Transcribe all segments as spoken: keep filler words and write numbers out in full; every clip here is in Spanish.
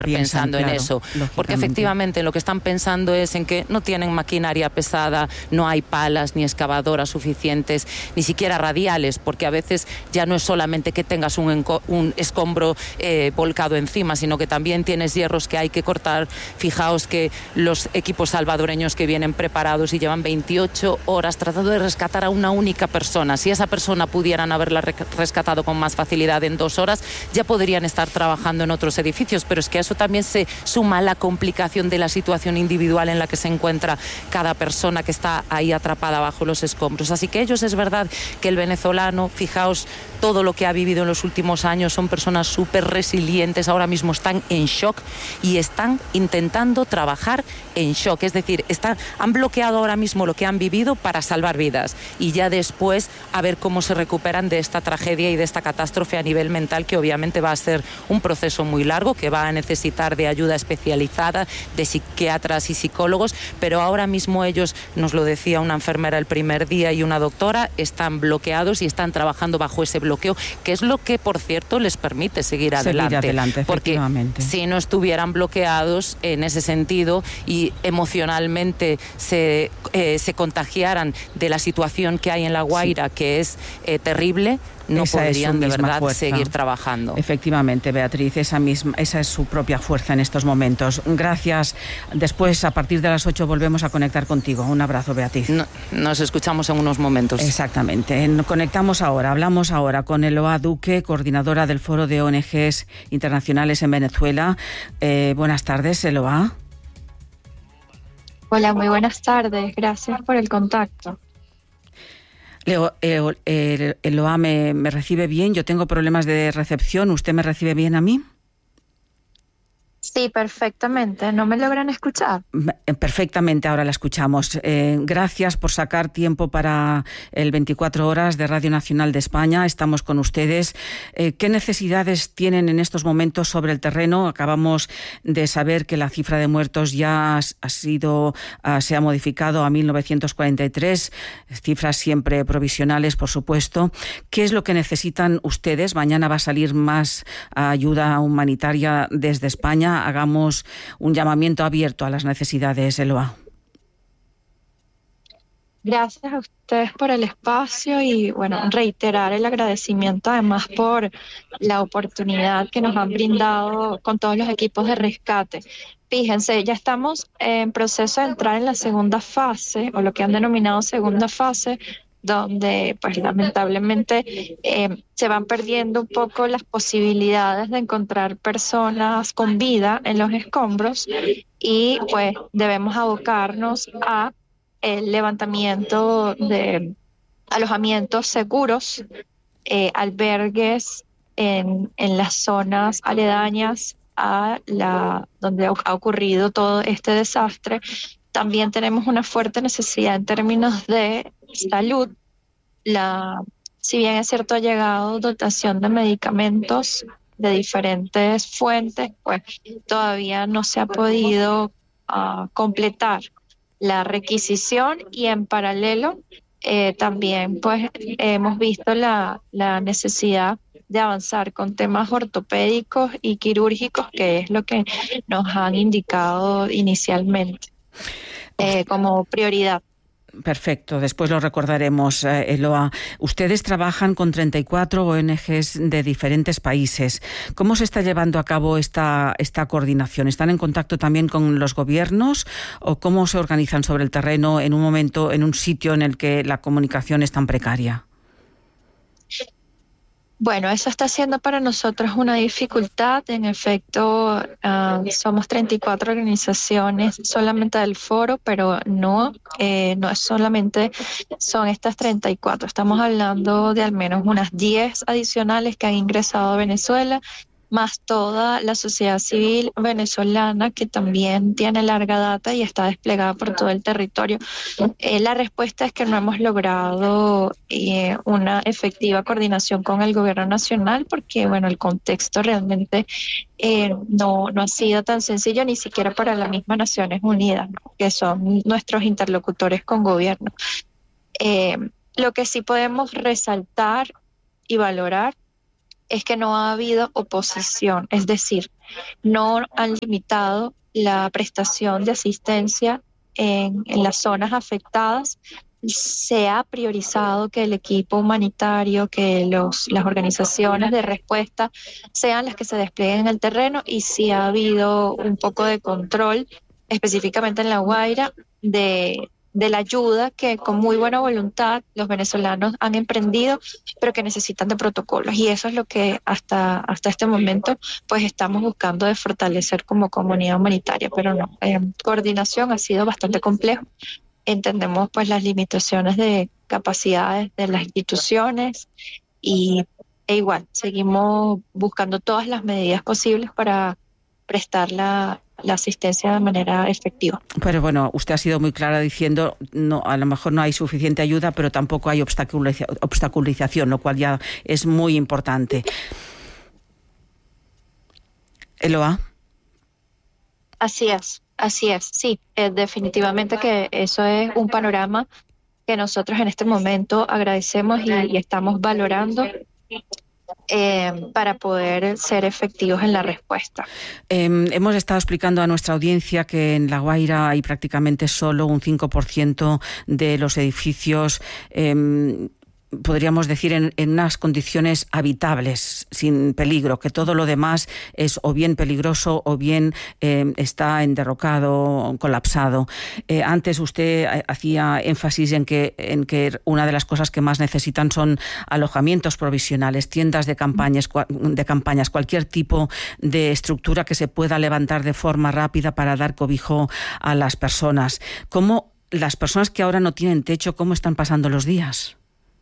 pensando claro, en eso, porque efectivamente lo que están pensando es en que no tienen maquinaria pesada, no hay palas ni excavadoras suficientes, ni siquiera radiales, porque a veces ya no es solamente que tengas un, un escombro eh, volcado encima, sino que también tienes hierros que hay que cortar. Fijaos que los equipos salvadoreños que vienen preparados y llevan veintiocho horas tratando de rescatar a una única persona, si esa persona pudieran haberla rescatado con más facilidad en dos horas, ya podrían estar trabajando en otros edificios, pero es que eso también se suma la complicación de la situación individual en la que se encuentra cada persona que está ahí atrapada bajo los escombros. Así que ellos, es verdad que el venezolano, fijaos todo lo que ha vivido en los últimos años, son personas súper resilientes, ahora mismo están en shock y están intentando trabajar en shock, es decir, están, han bloqueado ahora mismo lo que han vivido para salvar vidas y ya después a ver cómo se recuperan de esta tragedia y de esta catástrofe a nivel mental, que obviamente va a ser un proceso muy largo, que va a necesitar de ayuda especializada, de psiquiatras y psicólogos, pero ahora mismo ellos, nos lo decía una enfermera el primer día y una doctora, están bloqueados y están trabajando bajo ese bloqueo, que es lo que, por cierto, les permite seguir adelante. Seguir adelante, porque si no estuvieran bloqueados en ese sentido y emocionalmente se, eh, se contagiaran de la situación que hay en La Guaira, sí, que es eh, terrible, no esa podrían de verdad fuerza. seguir trabajando. Efectivamente, Beatriz, esa misma, esa es su propia fuerza en estos momentos. Gracias. Después, a partir de las ocho, volvemos a conectar contigo. Un abrazo, Beatriz. No, nos escuchamos en unos momentos. Exactamente. Conectamos ahora, hablamos ahora con Eloa Duque, coordinadora del Foro de O N Ges Internacionales en Venezuela. Eh, buenas tardes, Eloa. Hola, muy buenas tardes. Gracias por el contacto. Leo, eh, eh, Eloa, ¿me, ¿me recibe bien? Yo tengo problemas de recepción. ¿Usted me recibe bien a mí? Sí, perfectamente. ¿No me logran escuchar? Perfectamente, ahora la escuchamos. Eh, gracias por sacar tiempo para el veinticuatro horas de Radio Nacional de España. Estamos con ustedes. Eh, ¿Qué necesidades tienen en estos momentos sobre el terreno? Acabamos de saber que la cifra de muertos ya ha sido, uh, se ha modificado a mil novecientos cuarenta y tres, cifras siempre provisionales, por supuesto. ¿Qué es lo que necesitan ustedes? Mañana va a salir más ayuda humanitaria desde España. Hagamos un llamamiento abierto a las necesidades, Eloa. Gracias a ustedes por el espacio y, bueno, reiterar el agradecimiento además por la oportunidad que nos han brindado con todos los equipos de rescate. Fíjense, ya estamos en proceso de entrar en la segunda fase, o lo que han denominado segunda fase, donde pues lamentablemente eh, se van perdiendo un poco las posibilidades de encontrar personas con vida en los escombros y pues debemos abocarnos a el levantamiento de alojamientos seguros, eh, albergues en, en las zonas aledañas a la donde ha ocurrido todo este desastre. También tenemos una fuerte necesidad en términos de salud. La, si bien es cierto, ha llegado dotación de medicamentos de diferentes fuentes, pues todavía no se ha podido uh, completar la requisición y en paralelo eh, también pues hemos visto la, la necesidad de avanzar con temas ortopédicos y quirúrgicos, que es lo que nos han indicado inicialmente eh, como prioridad. Perfecto, después lo recordaremos, eh, Eloa. Ustedes trabajan con treinta y cuatro O N Ges de diferentes países. ¿Cómo se está llevando a cabo esta, esta coordinación? ¿Están en contacto también con los gobiernos o cómo se organizan sobre el terreno en un momento, en un sitio en el que la comunicación es tan precaria? Bueno, eso está siendo para nosotros una dificultad. En efecto, uh, somos treinta y cuatro organizaciones solamente del foro, pero no, eh, no es solamente son estas treinta y cuatro. Estamos hablando de al menos unas diez adicionales que han ingresado a Venezuela, más toda la sociedad civil venezolana que también tiene larga data y está desplegada por todo el territorio. Eh, la respuesta es que no hemos logrado eh, una efectiva coordinación con el gobierno nacional porque, bueno, el contexto realmente eh, no, no ha sido tan sencillo ni siquiera para las mismas Naciones Unidas, ¿no?, que son nuestros interlocutores con gobierno. Eh, lo que sí podemos resaltar y valorar es que no ha habido oposición, es decir, no han limitado la prestación de asistencia en, en las zonas afectadas. Se ha priorizado que el equipo humanitario, que los, las organizaciones de respuesta sean las que se desplieguen en el terreno, y sí ha habido un poco de control, específicamente en La Guaira, de, de la ayuda que con muy buena voluntad los venezolanos han emprendido, pero que necesitan de protocolos. Y eso es lo que hasta, hasta este momento pues estamos buscando de fortalecer como comunidad humanitaria. Pero no, eh, coordinación ha sido bastante complejo. Entendemos pues las limitaciones de capacidades de las instituciones y e igual seguimos buscando todas las medidas posibles para prestar la, la asistencia de manera efectiva. Pero bueno, usted ha sido muy clara diciendo no, a lo mejor no hay suficiente ayuda, pero tampoco hay obstaculiza, obstaculización, lo cual ya es muy importante. Eloa. Así es. Así es, sí, eh, definitivamente que eso es un panorama que nosotros en este momento agradecemos y, y estamos valorando eh, para poder ser efectivos en la respuesta. Eh, hemos estado explicando a nuestra audiencia que en La Guaira hay prácticamente solo un cinco por ciento de los edificios eh, podríamos decir, en, en unas condiciones habitables, sin peligro, que todo lo demás es o bien peligroso o bien eh, está enderrocado, colapsado. Eh, antes usted hacía énfasis en que, en que una de las cosas que más necesitan son alojamientos provisionales, tiendas de campañas, de campañas, cualquier tipo de estructura que se pueda levantar de forma rápida para dar cobijo a las personas. ¿Cómo las personas que ahora no tienen techo, cómo están pasando los días?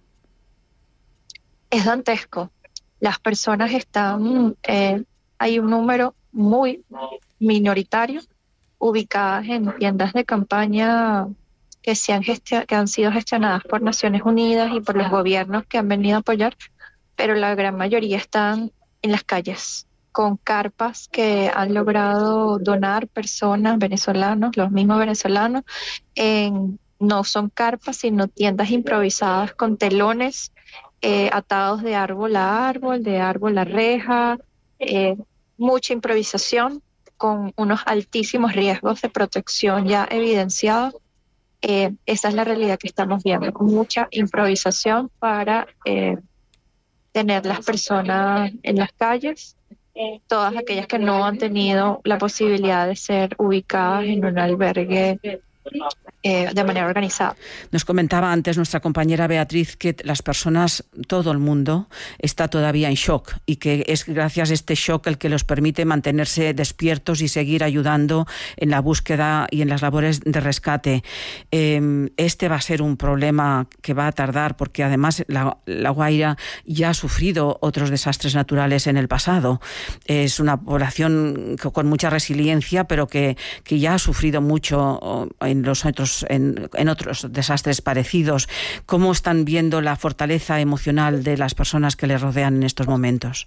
Es dantesco. Las personas están, eh, hay un número muy minoritario ubicadas en tiendas de campaña que, se han gestio- que han sido gestionadas por Naciones Unidas y por los gobiernos que han venido a apoyar, pero la gran mayoría están en las calles, con carpas que han logrado donar personas venezolanos, los mismos venezolanos. En, no son carpas, sino tiendas improvisadas con telones Eh, atados de árbol a árbol, de árbol a reja, eh, mucha improvisación con unos altísimos riesgos de protección ya evidenciados. Eh, esa es la realidad que estamos viendo, con mucha improvisación para eh, tener las personas en las calles, todas aquellas que no han tenido la posibilidad de ser ubicadas en un albergue Eh, de manera organizada. Nos comentaba antes nuestra compañera Beatriz que las personas, todo el mundo, está todavía en shock y que es gracias a este shock el que los permite mantenerse despiertos y seguir ayudando en la búsqueda y en las labores de rescate. Eh, este va a ser un problema que va a tardar porque además la, la Guaira ya ha sufrido otros desastres naturales en el pasado. Es una población con mucha resiliencia, pero que, que ya ha sufrido mucho en los otros En, en otros desastres parecidos. ¿Cómo están viendo la fortaleza emocional de las personas que les rodean en estos momentos?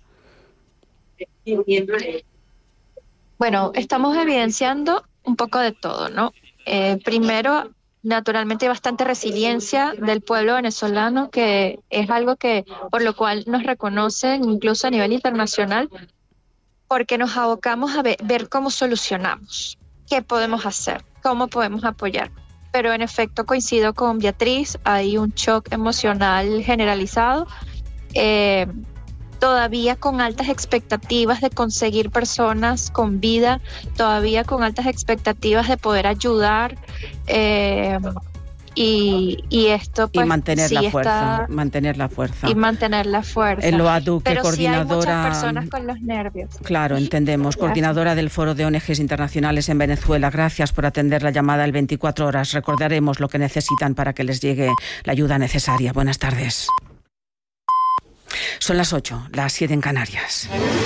Bueno, estamos evidenciando un poco de todo, ¿no? Eh, primero, naturalmente hay bastante resiliencia del pueblo venezolano, que es algo que por lo cual nos reconocen incluso a nivel internacional, porque nos abocamos a ver, ver cómo solucionamos, qué podemos hacer, cómo podemos apoyar. Pero en efecto coincido con Beatriz, hay un shock emocional generalizado, eh, todavía con altas expectativas de conseguir personas con vida, todavía con altas expectativas de poder ayudar, eh, y, y esto pues y mantener sí la fuerza, está, mantener la fuerza. Y mantener la fuerza. Eloa Duque, pero coordinadora. Sí hay muchas personas con los nervios. Claro, entendemos. Gracias. Coordinadora del Foro de O N Ges Internacionales en Venezuela. Gracias por atender la llamada el veinticuatro horas. Recordaremos lo que necesitan para que les llegue la ayuda necesaria. Buenas tardes. Son las ocho, las siete en Canarias.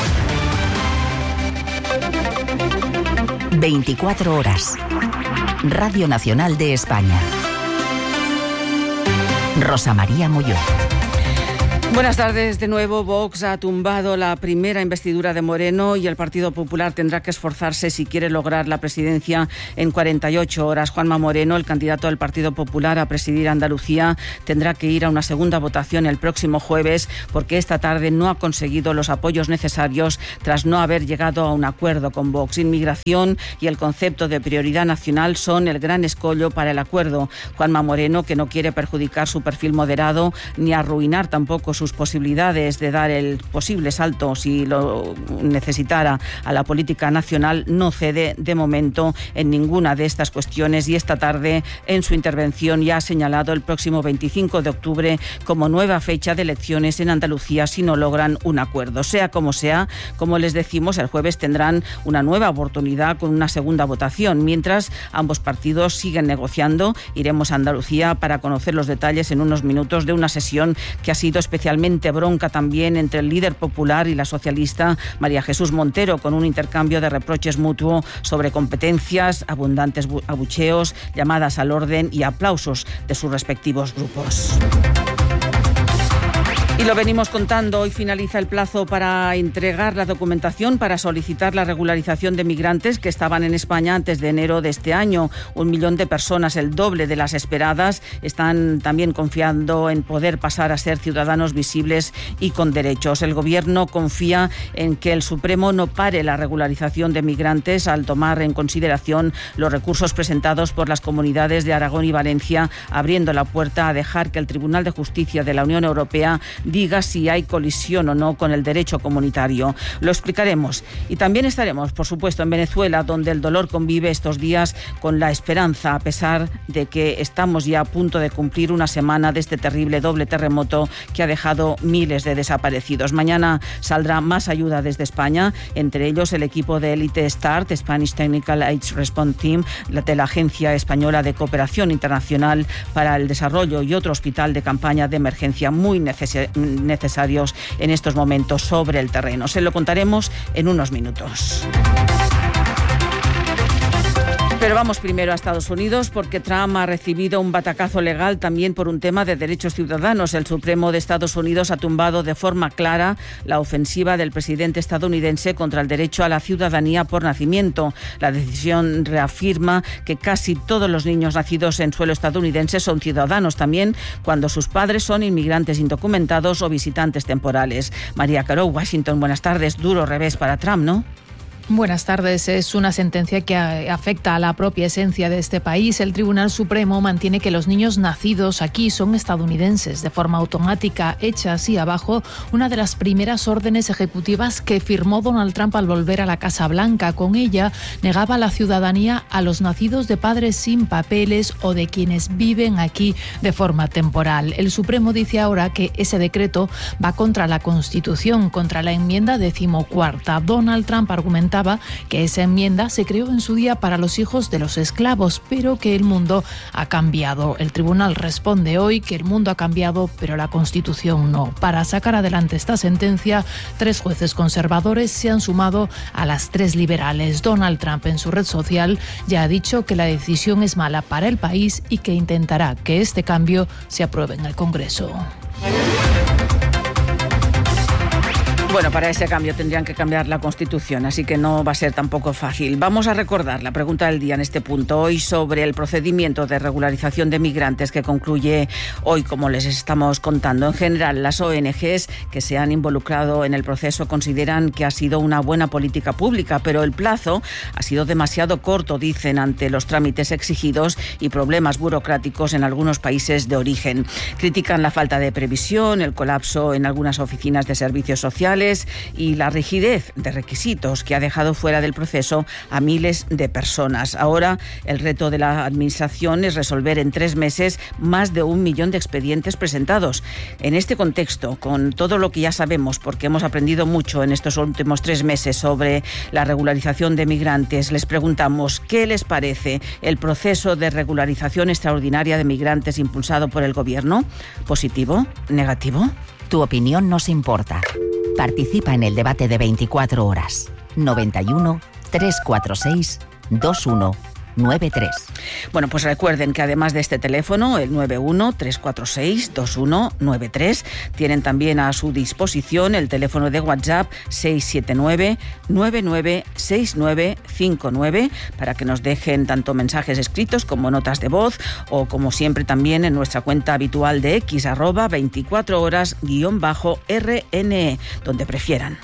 veinticuatro horas. Radio Nacional de España. Rosa María Molló. Buenas tardes de nuevo. Vox ha tumbado la primera investidura de Moreno y el Partido Popular tendrá que esforzarse si quiere lograr la presidencia en cuarenta y ocho horas. Juanma Moreno, el candidato del Partido Popular a presidir Andalucía, tendrá que ir a una segunda votación el próximo jueves porque esta tarde no ha conseguido los apoyos necesarios tras no haber llegado a un acuerdo con Vox. Inmigración y el concepto de prioridad nacional son el gran escollo para el acuerdo. Juanma Moreno, que no quiere perjudicar su perfil moderado ni arruinar tampoco sus posibilidades de dar el posible salto si lo necesitara a la política nacional, no cede de momento en ninguna de estas cuestiones y esta tarde en su intervención ya ha señalado el próximo veinticinco de octubre como nueva fecha de elecciones en Andalucía si no logran un acuerdo. Sea como sea, como les decimos, el jueves tendrán una nueva oportunidad con una segunda votación. Mientras ambos partidos siguen negociando, iremos a Andalucía para conocer los detalles en unos minutos de una sesión que ha sido especialmente bronca también entre el líder popular y la socialista María Jesús Montero, con un intercambio de reproches mutuo sobre competencias, abundantes abucheos, llamadas al orden y aplausos de sus respectivos grupos. Y lo venimos contando, hoy finaliza el plazo para entregar la documentación para solicitar la regularización de migrantes que estaban en España antes de enero de este año. Un millón de personas, el doble de las esperadas, están también confiando en poder pasar a ser ciudadanos visibles y con derechos. El Gobierno confía en que el Supremo no pare la regularización de migrantes al tomar en consideración los recursos presentados por las comunidades de Aragón y Valencia, abriendo la puerta a dejar que el Tribunal de Justicia de la Unión Europea diga si hay colisión o no con el derecho comunitario. Lo explicaremos. Y también estaremos, por supuesto, en Venezuela, donde el dolor convive estos días con la esperanza, a pesar de que estamos ya a punto de cumplir una semana de este terrible doble terremoto que ha dejado miles de desaparecidos. Mañana saldrá más ayuda desde España, entre ellos el equipo de élite START, Spanish Technical Aid Response Team, de la Agencia Española de Cooperación Internacional para el Desarrollo y otro hospital de campaña de emergencia muy necesario necesarios en estos momentos sobre el terreno. Se lo contaremos en unos minutos. Pero vamos primero a Estados Unidos porque Trump ha recibido un batacazo legal también por un tema de derechos ciudadanos. El Supremo de Estados Unidos ha tumbado de forma clara la ofensiva del presidente estadounidense contra el derecho a la ciudadanía por nacimiento. La decisión reafirma que casi todos los niños nacidos en suelo estadounidense son ciudadanos también cuando sus padres son inmigrantes indocumentados o visitantes temporales. María Caro, Washington, buenas tardes. Duro revés para Trump, ¿no? Buenas tardes. Es una sentencia que afecta a la propia esencia de este país. El Tribunal Supremo mantiene que los niños nacidos aquí son estadounidenses de forma automática, hecha así abajo una de las primeras órdenes ejecutivas que firmó Donald Trump al volver a la Casa Blanca. Con ella negaba la ciudadanía a los nacidos de padres sin papeles o de quienes viven aquí de forma temporal. El Supremo dice ahora que ese decreto va contra la Constitución, contra la enmienda decimocuarta. Donald Trump argumenta que esa enmienda se creó en su día para los hijos de los esclavos, pero que el mundo ha cambiado. El tribunal responde hoy que el mundo ha cambiado, pero la Constitución no. Para sacar adelante esta sentencia, tres jueces conservadores se han sumado a las tres liberales. Donald Trump en su red social ya ha dicho que la decisión es mala para el país y que intentará que este cambio se apruebe en el Congreso. Bueno, para ese cambio tendrían que cambiar la Constitución, así que no va a ser tampoco fácil. Vamos a recordar la pregunta del día en este punto, hoy sobre el procedimiento de regularización de migrantes que concluye hoy, como les estamos contando. En general, las O N Ges que se han involucrado en el proceso consideran que ha sido una buena política pública, pero el plazo ha sido demasiado corto, dicen, ante los trámites exigidos y problemas burocráticos en algunos países de origen. Critican la falta de previsión, el colapso en algunas oficinas de servicios sociales y la rigidez de requisitos que ha dejado fuera del proceso a miles de personas. Ahora el reto de la Administración es resolver en tres meses más de un millón de expedientes presentados. En este contexto, con todo lo que ya sabemos, porque hemos aprendido mucho en estos últimos tres meses sobre la regularización de migrantes, les preguntamos ¿qué les parece el proceso de regularización extraordinaria de migrantes impulsado por el Gobierno? ¿Positivo? ¿Negativo? Tu opinión nos importa. Participa en el debate de veinticuatro horas. noventa y uno, trescientos cuarenta y seis, veintiuno nueve tres. Bueno, pues recuerden que además de este teléfono, el nueve uno tres cuatro seis dos uno nueve tres, tienen también a su disposición el teléfono de WhatsApp seis siete nueve nueve nueve seis nueve cinco nueve para que nos dejen tanto mensajes escritos como notas de voz, o como siempre también en nuestra cuenta habitual de X, arroba veinticuatro horas guión bajo R N E, donde prefieran.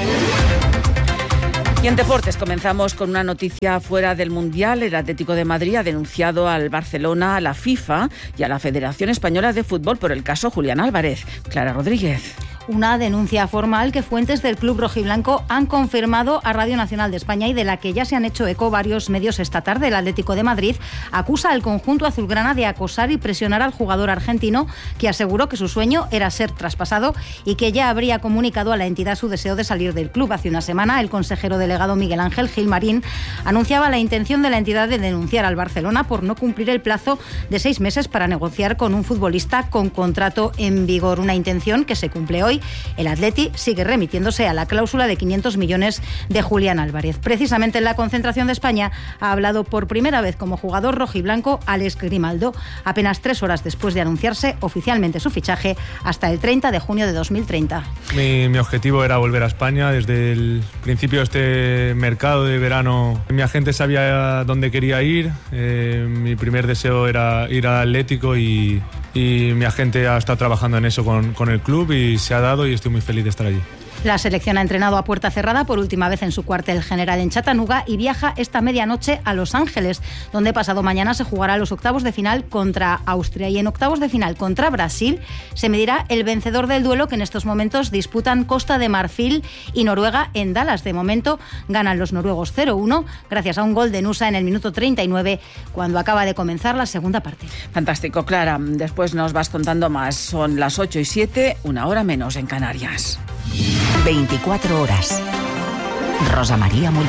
Y en deportes comenzamos con una noticia fuera del Mundial. El Atlético de Madrid ha denunciado al Barcelona, a la FIFA y a la Federación Española de Fútbol por el caso Julián Álvarez. Clara Rodríguez. Una denuncia formal que fuentes del club rojiblanco han confirmado a Radio Nacional de España y de la que ya se han hecho eco varios medios esta tarde. El Atlético de Madrid acusa al conjunto azulgrana de acosar y presionar al jugador argentino, que aseguró que su sueño era ser traspasado y que ya habría comunicado a la entidad su deseo de salir del club. Hace una semana, el consejero delegado Miguel Ángel Gilmarín anunciaba la intención de la entidad de denunciar al Barcelona por no cumplir el plazo de seis meses para negociar con un futbolista con contrato en vigor. Una intención que se cumple hoy. El Atleti sigue remitiéndose a la cláusula de quinientos millones de Julián Álvarez. Precisamente en la concentración de España ha hablado por primera vez como jugador rojiblanco Alex Grimaldo, apenas tres horas después de anunciarse oficialmente su fichaje hasta el treinta de junio de dos mil treinta. Mi, mi objetivo era volver a España. Desde el principio de este mercado de verano, mi agente sabía dónde quería ir. Eh, mi primer deseo era ir al Atlético y, y mi agente ha estado trabajando en eso con, con el club y se ha dado y estoy muy feliz de estar allí. La selección ha entrenado a puerta cerrada por última vez en su cuartel general en Chattanooga y viaja esta medianoche a Los Ángeles, donde pasado mañana se jugará los octavos de final contra Austria. Y en octavos de final contra Brasil se medirá el vencedor del duelo que en estos momentos disputan Costa de Marfil y Noruega en Dallas. De momento ganan los noruegos cero uno gracias a un gol de Nusa en el minuto treinta y nueve, cuando acaba de comenzar la segunda parte. Fantástico, Clara. Después nos vas contando más. Son las ocho y siete, una hora menos en Canarias. veinticuatro horas. Rosa María Molló.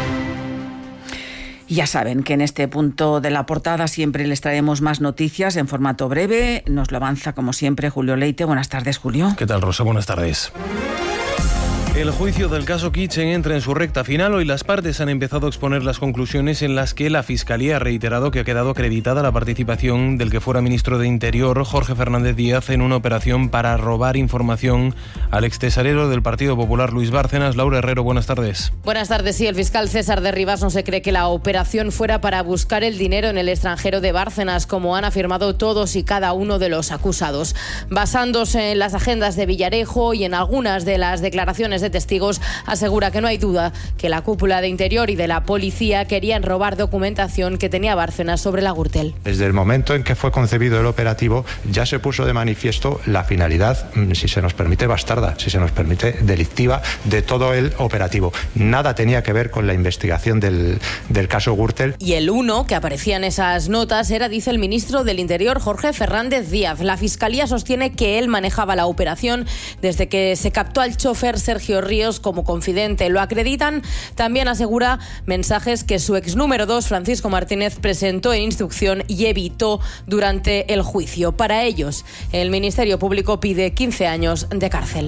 Ya saben que en este punto de la portada siempre les traemos más noticias en formato breve. Nos lo avanza, como siempre, Julio Leite. Buenas tardes, Julio. ¿Qué tal, Rosa? Buenas tardes. El juicio del caso Kitchen entra en su recta final. Hoy las partes han empezado a exponer las conclusiones en las que la Fiscalía ha reiterado que ha quedado acreditada la participación del que fuera ministro de Interior, Jorge Fernández Díaz, en una operación para robar información al extesorero del Partido Popular, Luis Bárcenas. Laura Herrero, buenas tardes. Buenas tardes. Sí, el fiscal César de Rivas no se cree que la operación fuera para buscar el dinero en el extranjero de Bárcenas, como han afirmado todos y cada uno de los acusados. Basándose en las agendas de Villarejo y en algunas de las declaraciones de testigos, asegura que no hay duda que la cúpula de Interior y de la policía querían robar documentación que tenía Bárcenas sobre la Gürtel. Desde el momento en que fue concebido el operativo ya se puso de manifiesto la finalidad, si se nos permite bastarda, si se nos permite delictiva, de todo el operativo. Nada tenía que ver con la investigación del, del caso Gürtel. Y el uno que aparecía en esas notas era, dice el ministro del Interior, Jorge Fernández Díaz. La Fiscalía sostiene que él manejaba la operación desde que se captó al chofer Sergio Ríos como confidente. Lo acreditan. También asegura mensajes que su ex número dos, Francisco Martínez, presentó en instrucción y evitó durante el juicio. Para ellos, el Ministerio Público pide quince años de cárcel.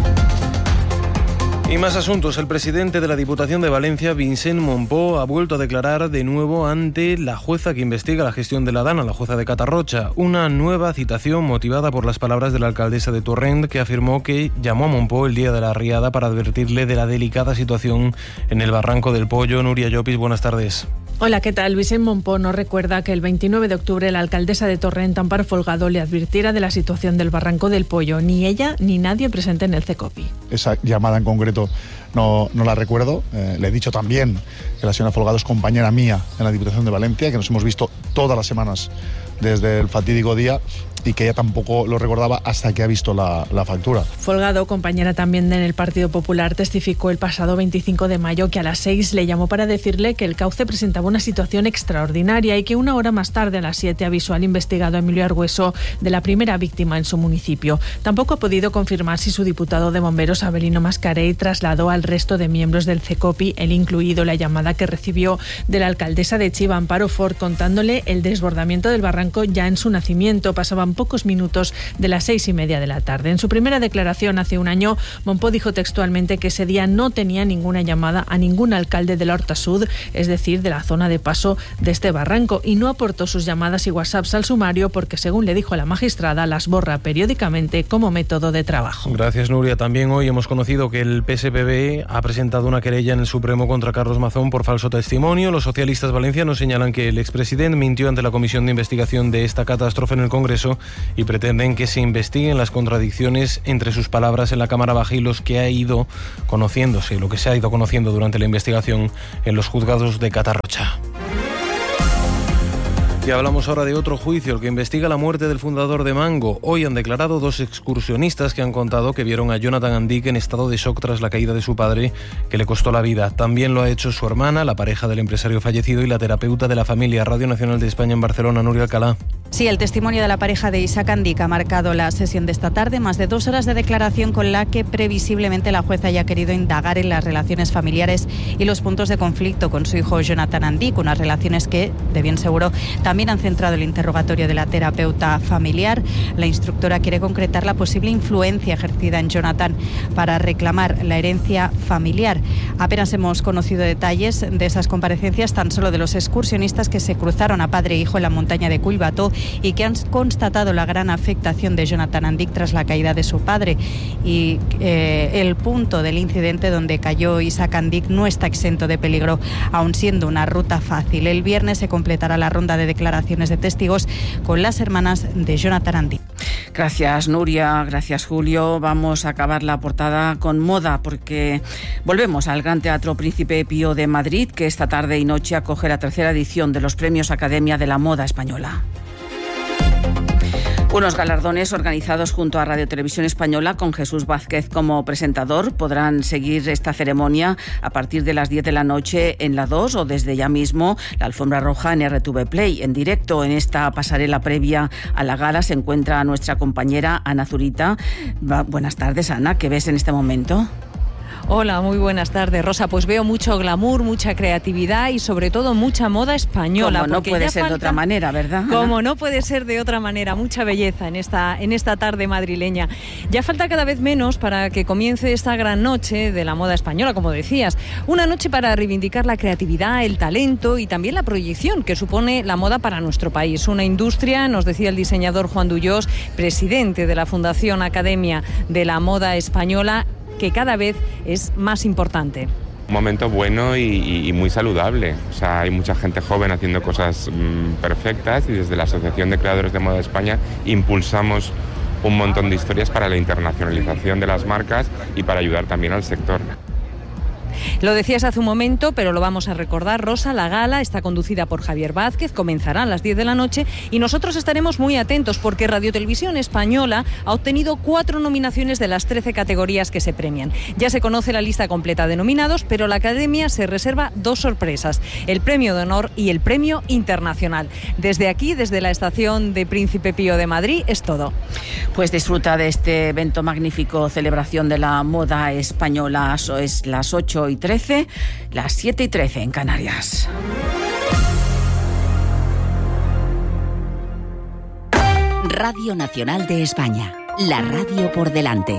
Y más asuntos. El presidente de la Diputación de Valencia, Vicent Mompó, ha vuelto a declarar de nuevo ante la jueza que investiga la gestión de la Dana, la jueza de Catarrocha. Una nueva citación motivada por las palabras de la alcaldesa de Torrent, que afirmó que llamó a Mompó el día de la riada para advertirle de la delicada situación en el Barranco del Pollo. Nuria Llopis, buenas tardes. Hola, ¿qué tal? Vicent Mompó nos recuerda que el veintinueve de octubre la alcaldesa de Torrent, Amparo Folgado, le advirtiera de la situación del Barranco del Pollo. Ni ella ni nadie presente en el CECOPI. Esa llamada en concreto no, no la recuerdo. Eh, le he dicho también que la señora Folgado es compañera mía en la Diputación de Valencia, que nos hemos visto todas las semanas desde el fatídico día, y que ella tampoco lo recordaba hasta que ha visto la, la factura. Folgado, compañera también en el Partido Popular, testificó el pasado veinticinco de mayo que a las seis le llamó para decirle que el cauce presentaba una situación extraordinaria y que una hora más tarde, a las siete, avisó al investigado Emilio Argüeso de la primera víctima en su municipio. Tampoco ha podido confirmar si su diputado de bomberos, Abelino Mascarell, trasladó al resto de miembros del CECOPI, el incluido, la llamada que recibió de la alcaldesa de Chiva, Amparo Fort, contándole el desbordamiento del barranco ya en su nacimiento. Pasaban pocos minutos de las seis y media de la tarde. En su primera declaración hace un año, Monpó dijo textualmente que ese día no tenía ninguna llamada a ningún alcalde de la Horta Sud, es decir, de la zona de paso de este barranco, y no aportó sus llamadas y WhatsApps al sumario porque, según le dijo a la magistrada, las borra periódicamente como método de trabajo. Gracias, Nuria. También hoy hemos conocido que el P S P B ha presentado una querella en el Supremo contra Carlos Mazón por falso testimonio. Los socialistas valencianos señalan que el expresidente mintió ante la comisión de investigación de esta catástrofe en el Congreso y pretenden que se investiguen las contradicciones entre sus palabras en la Cámara Baja y los que ha ido conociéndose, lo que se ha ido conociendo durante la investigación en los juzgados de Catarrocha. Y hablamos ahora de otro juicio, el que investiga la muerte del fundador de Mango. Hoy han declarado dos excursionistas que han contado que vieron a Jonathan Andic en estado de shock tras la caída de su padre, que le costó la vida. También lo ha hecho su hermana, la pareja del empresario fallecido, y la terapeuta de la familia. Radio Nacional de España en Barcelona, Nuria Alcalá. Sí, el testimonio de la pareja de Isaac Andic ha marcado la sesión de esta tarde, más de dos horas de declaración con la que previsiblemente la jueza haya querido indagar en las relaciones familiares y los puntos de conflicto con su hijo Jonathan Andic, unas relaciones que, de bien seguro, también han centrado el interrogatorio de la terapeuta familiar. La instructora quiere concretar la posible influencia ejercida en Jonathan para reclamar la herencia familiar. Apenas hemos conocido detalles de esas comparecencias, tan solo de los excursionistas que se cruzaron a padre e hijo en la montaña de Cuilbató y que han constatado la gran afectación de Jonathan Andic tras la caída de su padre. Y eh, el punto del incidente donde cayó Isaac Andic no está exento de peligro, aun siendo una ruta fácil. El viernes se completará la ronda de declaraciones de testigos con las hermanas de Jonathan Andic. Gracias, Nuria. Gracias, Julio. Vamos a acabar la portada con moda, porque volvemos al Gran Teatro Príncipe Pío de Madrid, que esta tarde y noche acoge la tercera edición de los Premios Academia de la Moda Española. Unos galardones organizados junto a Radio Televisión Española, con Jesús Vázquez como presentador. Podrán seguir esta ceremonia a partir de las diez de la noche en la dos, o desde ya mismo la alfombra roja en R T V Play. En directo en esta pasarela previa a la gala se encuentra nuestra compañera Ana Zurita. Buenas tardes, Ana. ¿Qué ves en este momento? Hola, muy buenas tardes, Rosa. Pues veo mucho glamour, mucha creatividad y sobre todo mucha moda española. Como no puede ser de otra manera, ¿verdad, Ana? Como no puede ser de otra manera, mucha belleza en esta, en esta tarde madrileña. Ya falta cada vez menos para que comience esta gran noche de la moda española, como decías. Una noche para reivindicar la creatividad, el talento y también la proyección que supone la moda para nuestro país. Una industria, nos decía el diseñador Juan Duyós, presidente de la Fundación Academia de la Moda Española, que cada vez es más importante. Un momento bueno y, y muy saludable. O sea, hay mucha gente joven haciendo cosas mmm, perfectas, y desde la Asociación de Creadores de Moda de España impulsamos un montón de historias para la internacionalización de las marcas y para ayudar también al sector. Lo decías hace un momento, pero lo vamos a recordar, Rosa. La gala está conducida por Javier Vázquez, comenzará a las diez de la noche y nosotros estaremos muy atentos porque Radio Televisión Española ha obtenido cuatro nominaciones de las trece categorías que se premian. Ya se conoce la lista completa de nominados, pero la Academia se reserva dos sorpresas: el Premio de Honor y el Premio Internacional. Desde aquí, desde la estación de Príncipe Pío de Madrid, es todo. Pues disfruta de este evento magnífico, celebración de la moda española. Eso es las ocho y trece, las siete y trece en Canarias. Radio Nacional de España, la radio por delante.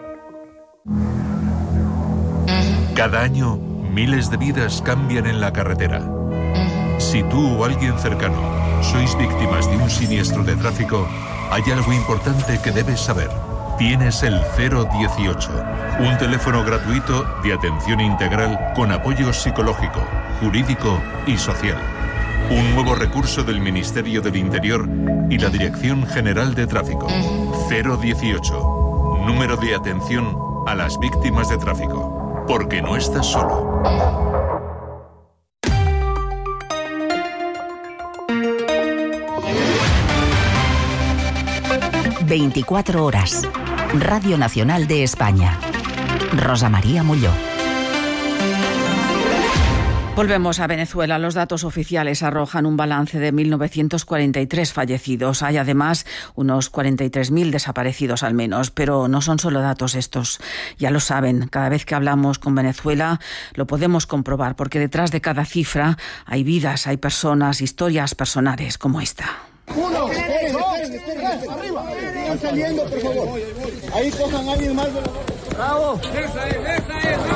Cada año, miles de vidas cambian en la carretera. Si tú o alguien cercano sois víctimas de un siniestro de tráfico, hay algo importante que debes saber. Tienes el cero dieciocho, un teléfono gratuito de atención integral con apoyo psicológico, jurídico y social. Un nuevo recurso del Ministerio del Interior y la Dirección General de Tráfico. cero dieciocho, número de atención a las víctimas de tráfico, porque no estás solo. veinticuatro horas. Radio Nacional de España. Rosa María Molló. Volvemos a Venezuela. Los datos oficiales arrojan un balance de mil novecientos cuarenta y tres fallecidos. Hay además unos cuarenta y tres mil desaparecidos al menos. Pero no son solo datos estos. Ya lo saben, cada vez que hablamos con Venezuela lo podemos comprobar, porque detrás de cada cifra hay vidas, hay personas, historias personales como esta. Uno, esperen, esperen, arriba. Están saliendo, por favor. Ahí cojan a alguien más. Bravo. Esa es, esa es.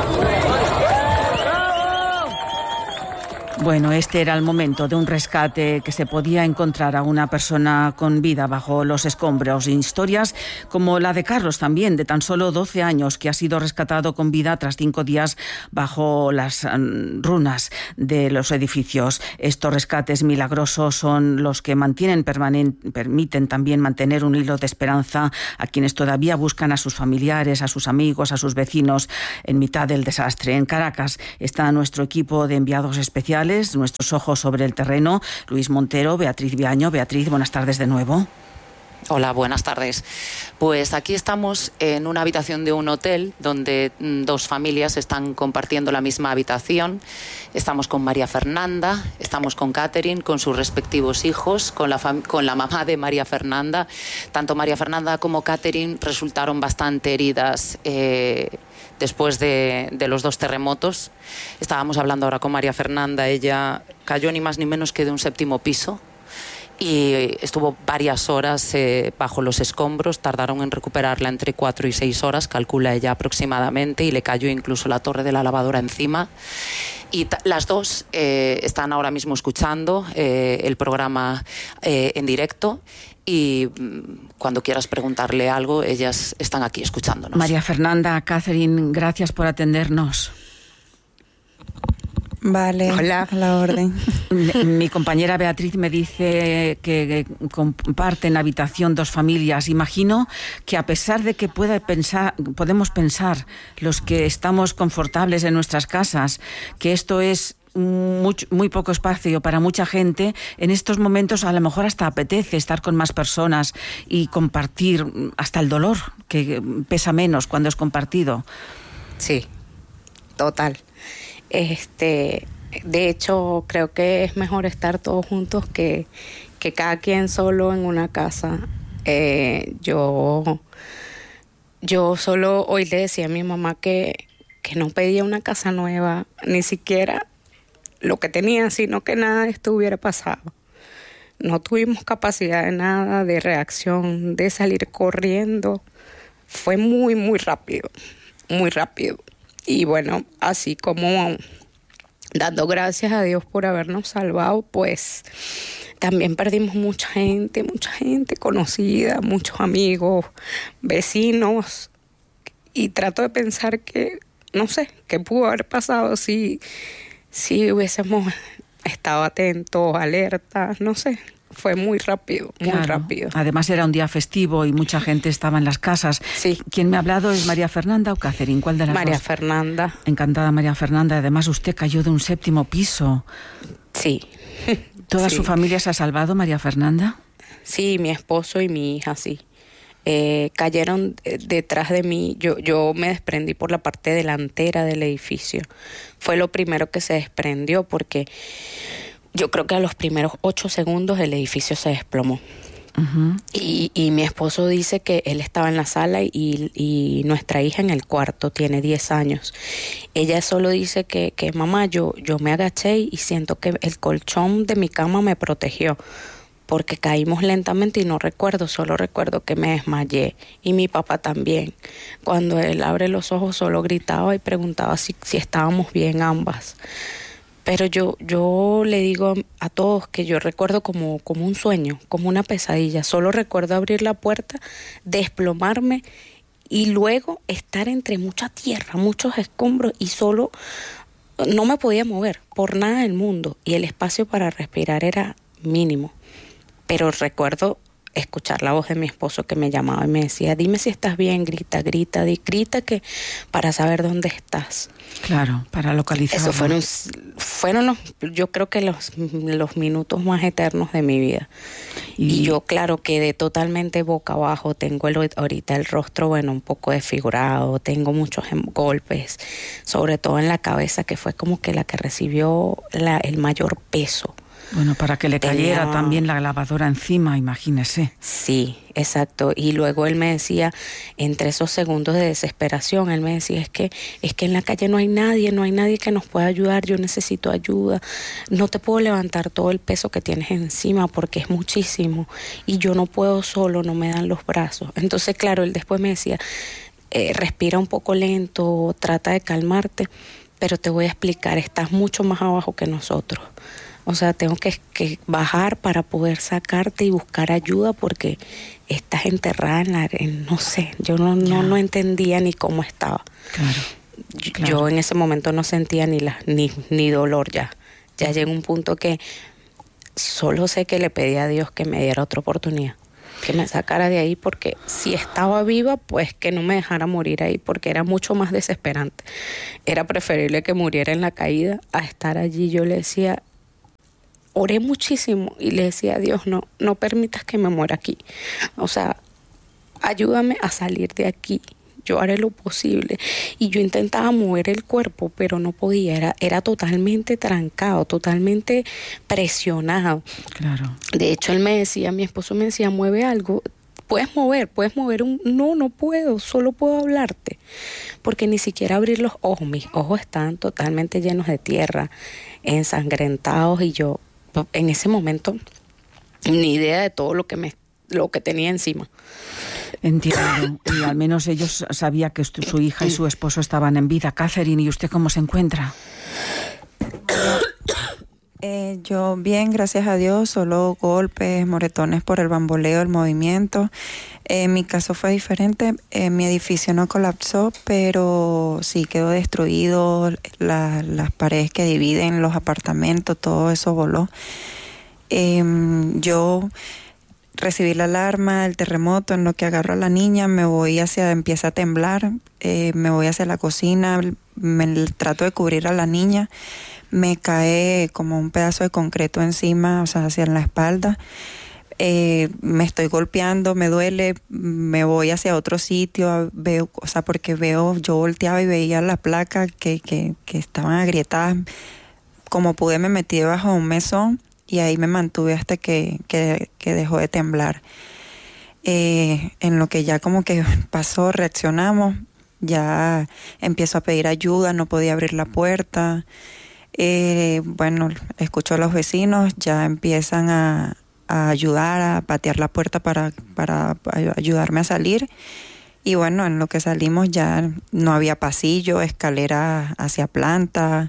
Bueno, este era el momento de un rescate que se podía encontrar a una persona con vida bajo los escombros. Historias como la de Carlos también, de tan solo doce años, que ha sido rescatado con vida tras cinco días bajo las um, runas de los edificios. Estos rescates milagrosos son los que mantienen permanent- permiten también mantener un hilo de esperanza a quienes todavía buscan a sus familiares, a sus amigos, a sus vecinos en mitad del desastre. En Caracas está nuestro equipo de enviados especiales, nuestros ojos sobre el terreno, Luis Montero, Beatriz Viaño. Beatriz, buenas tardes de nuevo. Hola, buenas tardes. Pues aquí estamos en una habitación de un hotel donde dos familias están compartiendo la misma habitación. Estamos con María Fernanda, estamos con Catherine, con sus respectivos hijos, con la, fam- con la mamá de María Fernanda. Tanto María Fernanda como Catherine resultaron bastante heridas eh, después de, de los dos terremotos. Estábamos hablando ahora con María Fernanda, ella cayó ni más ni menos que de un séptimo piso y estuvo varias horas eh, bajo los escombros. Tardaron en recuperarla entre cuatro y seis horas, calcula ella aproximadamente, y le cayó incluso la torre de la lavadora encima. Y t- las dos eh, están ahora mismo escuchando eh, el programa eh, en directo, y mm, cuando quieras preguntarle algo, ellas están aquí escuchándonos. María Fernanda, Catherine, gracias por atendernos. Vale, hola, a la orden. Mi compañera Beatriz me dice que comparten habitación dos familias. Imagino que a pesar de que pueda pensar, podemos pensar los que estamos confortables en nuestras casas, que esto es Muy, muy poco espacio para mucha gente, en estos momentos a lo mejor hasta apetece estar con más personas y compartir hasta el dolor, que pesa menos cuando es compartido. Sí, total. Este, de hecho, creo que es mejor estar todos juntos que, que cada quien solo en una casa. Eh, yo, yo solo hoy le decía a mi mamá que, que no pedía una casa nueva, ni siquiera lo que tenía, sino que nada de esto hubiera pasado. No tuvimos capacidad de nada, de reacción, de salir corriendo. Fue muy, muy rápido, muy rápido. Y bueno, así como dando gracias a Dios por habernos salvado, pues también perdimos mucha gente, mucha gente conocida, muchos amigos, vecinos. Y trato de pensar que, no sé, qué pudo haber pasado si... si hubiésemos estado atentos, alertas, no sé, fue muy rápido, muy claro. rápido. Además era un día festivo y mucha gente estaba en las casas. Sí. ¿Quién me ha hablado es María Fernanda o Catherine? ¿Cuál de las María dos? Fernanda. Encantada, María Fernanda. Además usted cayó de un séptimo piso. Sí. ¿Toda sí. su familia se ha salvado, María Fernanda? Sí, mi esposo y mi hija, sí. Eh, cayeron detrás de mí. Yo, yo me desprendí por la parte delantera del edificio. Fue lo primero que se desprendió porque yo creo que a los primeros ocho segundos el edificio se desplomó. Uh-huh. Y, y mi esposo dice que él estaba en la sala y, y nuestra hija en el cuarto, tiene diez años. Ella solo dice que, que mamá, yo, yo me agaché y siento que el colchón de mi cama me protegió, porque caímos lentamente y no recuerdo, solo recuerdo que me desmayé. Y mi papá también. Cuando él abre los ojos solo gritaba y preguntaba si, si estábamos bien ambas. Pero yo, yo le digo a todos que yo recuerdo como, como un sueño, como una pesadilla. Solo recuerdo abrir la puerta, desplomarme y luego estar entre mucha tierra, muchos escombros y solo no me podía mover por nada del mundo. Y el espacio para respirar era mínimo. Pero recuerdo escuchar la voz de mi esposo que me llamaba y me decía, dime si estás bien, grita, grita, di, grita que para saber dónde estás. Claro, para localizar. Eso fueron, fueron los, yo creo que los, los minutos más eternos de mi vida. Y, y yo, claro, quedé totalmente boca abajo. Tengo el, ahorita el rostro, bueno, un poco desfigurado. Tengo muchos golpes, sobre todo en la cabeza, que fue como que la que recibió la, el mayor peso. Bueno, para que le cayera Tenía... también la lavadora encima, imagínese. Sí, exacto. Y luego él me decía, entre esos segundos de desesperación, él me decía, es que, es que en la calle no hay nadie, no hay nadie que nos pueda ayudar, yo necesito ayuda, no te puedo levantar todo el peso que tienes encima porque es muchísimo y yo no puedo solo, no me dan los brazos. Entonces, claro, él después me decía, eh, respira un poco lento, trata de calmarte, pero te voy a explicar, estás mucho más abajo que nosotros. O sea, tengo que, que bajar para poder sacarte y buscar ayuda porque estás enterrada en la... En, no sé, yo no, no, no entendía ni cómo estaba. Claro, claro. Yo en ese momento no sentía ni, la, ni, ni dolor ya. Ya llegó un punto que solo sé que le pedí a Dios que me diera otra oportunidad, que me sacara de ahí, porque si estaba viva, pues que no me dejara morir ahí, porque era mucho más desesperante. Era preferible que muriera en la caída a estar allí. Yo le decía... Oré muchísimo y le decía a Dios, no, no permitas que me muera aquí. O sea, ayúdame a salir de aquí. Yo haré lo posible. Y yo intentaba mover el cuerpo, pero no podía. Era, era totalmente trancado, totalmente presionado. Claro. De hecho, él me decía, mi esposo me decía, mueve algo. Puedes mover, puedes mover un... No, no puedo, solo puedo hablarte. Porque ni siquiera abrir los ojos. Mis ojos estaban totalmente llenos de tierra, ensangrentados, y yo... En ese momento, ni idea de todo lo que me lo que tenía encima. Entiendo. Y al menos ellos sabían que su hija y su esposo estaban en vida. Catherine, ¿y usted cómo se encuentra? Eh, yo bien, gracias a Dios, solo golpes, moretones por el bamboleo, el movimiento. Eh, mi caso fue diferente, eh, mi edificio no colapsó, pero sí quedó destruido, la, las paredes que dividen los apartamentos, todo eso voló. Eh, yo recibí la alarma, el terremoto, en lo que agarro a la niña, me voy hacia, empieza a temblar, eh, me voy hacia la cocina, me trato de cubrir a la niña. Me cae como un pedazo de concreto encima, o sea, hacia la espalda. Eh, me estoy golpeando, me duele, me voy hacia otro sitio, veo, o sea, porque veo, yo volteaba y veía la placa que, que, que estaban agrietadas. Como pude, me metí debajo de un mesón y ahí me mantuve hasta que, que, que dejó de temblar. Eh, en lo que ya como que pasó, reaccionamos, ya empiezo a pedir ayuda, no podía abrir la puerta. Eh, bueno, escucho a los vecinos, ya empiezan a, a ayudar, a patear la puerta para, para ayudarme a salir. Y bueno, en lo que salimos ya no había pasillo, escalera hacia planta.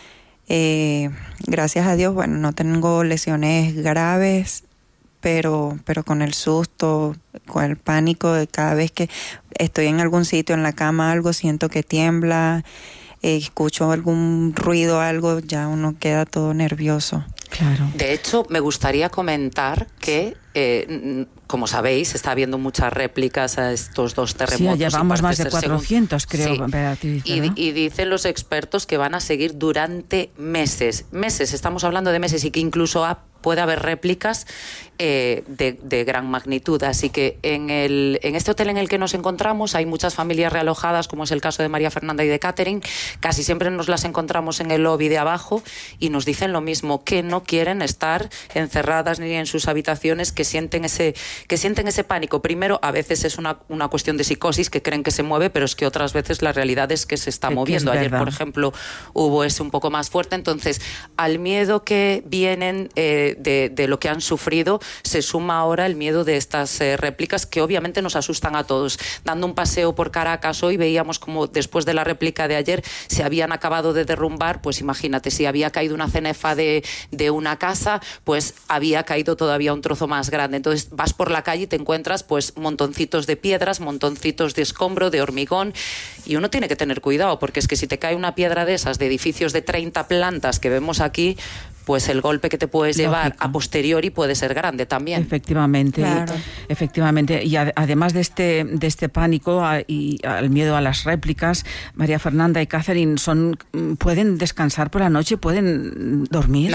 Eh, gracias a Dios, bueno, no tengo lesiones graves, pero, pero con el susto, con el pánico de cada vez que estoy en algún sitio, en la cama, algo, siento que tiembla. Eh, escucho algún ruido, algo, ya uno queda todo nervioso. Claro. De hecho, me gustaría comentar que, eh, como sabéis, está habiendo muchas réplicas a estos dos terremotos. Sí, llevamos más de cuatrocientos, según... creo, sí. Beatriz, y, y dicen los expertos que van a seguir durante meses. Meses, estamos hablando de meses, y que incluso ha puede haber réplicas eh, de, de gran magnitud. Así que en, el, en este hotel en el que nos encontramos hay muchas familias realojadas, como es el caso de María Fernanda y de Catherine. Casi siempre nos las encontramos en el lobby de abajo y nos dicen lo mismo, que no quieren estar encerradas ni en sus habitaciones, que sienten ese, que sienten ese pánico. Primero, a veces es una, una cuestión de psicosis, que creen que se mueve, pero es que otras veces la realidad es que se está es moviendo. Ayer, verdad. por ejemplo, hubo ese un poco más fuerte. Entonces, al miedo que vienen eh, De, de lo que han sufrido, se suma ahora el miedo de estas eh, réplicas, que obviamente nos asustan a todos. Dando un paseo por Caracas hoy, veíamos como después de la réplica de ayer se habían acabado de derrumbar. Pues imagínate, si había caído una cenefa de, de una casa, pues había caído todavía un trozo más grande. Entonces vas por la calle y te encuentras pues montoncitos de piedras, montoncitos de escombro, de hormigón, y uno tiene que tener cuidado, porque es que si te cae una piedra de esas, de edificios de treinta plantas que vemos aquí, pues el golpe que te puedes Lógico. llevar a posteriori puede ser grande también. Efectivamente, Claro. efectivamente. Y ad, además de este, de este pánico a, y al miedo a las réplicas, María Fernanda y Catherine, son, ¿pueden descansar por la noche? ¿Pueden dormir? No,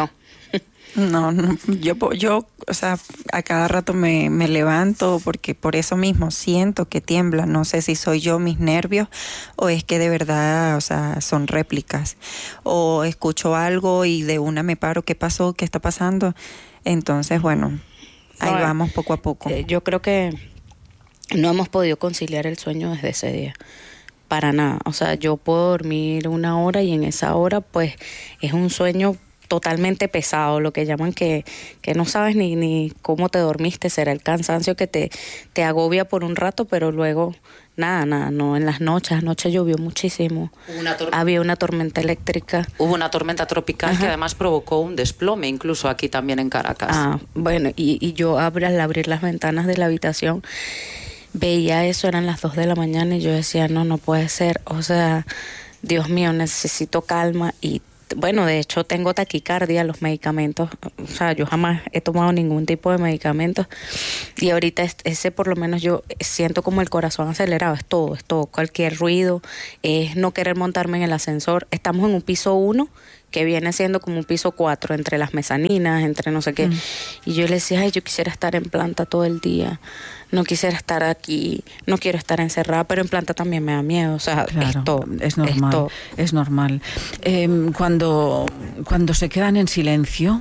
No, no, yo, yo, o sea, a cada rato me, me levanto porque por eso mismo siento que tiembla. No sé si soy yo, mis nervios, o es que de verdad, o sea, son réplicas. O escucho algo y de una me paro, ¿qué pasó? ¿Qué está pasando? Entonces, bueno, ahí no, vamos poco a poco. Eh, yo creo que no hemos podido conciliar el sueño desde ese día. Para nada. O sea, yo puedo dormir una hora y en esa hora, pues, es un sueño totalmente pesado, lo que llaman que, que no sabes ni, ni cómo te dormiste. Será el cansancio que te, te agobia por un rato, pero luego nada, nada, no. En las noches, anoche llovió muchísimo. Una tor- Había una tormenta eléctrica. Hubo una tormenta tropical. Ajá. Que además provocó un desplome, incluso aquí también en Caracas. Ah, bueno, y, y yo abrí, al abrir las ventanas de la habitación, veía eso, eran las dos de la mañana y yo decía, no, no puede ser. O sea, Dios mío, necesito calma. Y bueno, de hecho tengo taquicardia, los medicamentos, o sea, yo jamás he tomado ningún tipo de medicamentos y ahorita ese por lo menos yo siento como el corazón acelerado, es todo, es todo, cualquier ruido, es no querer montarme en el ascensor. Estamos en un piso uno que viene siendo como un piso cuatro, entre las mezaninas, entre no sé qué, mm. y yo le decía, ay, yo quisiera estar en planta todo el día, no quisiera estar aquí, no quiero estar encerrada, pero en planta también me da miedo, o sea, claro, esto es normal, esto. es normal. Eh, cuando, cuando se quedan en silencio,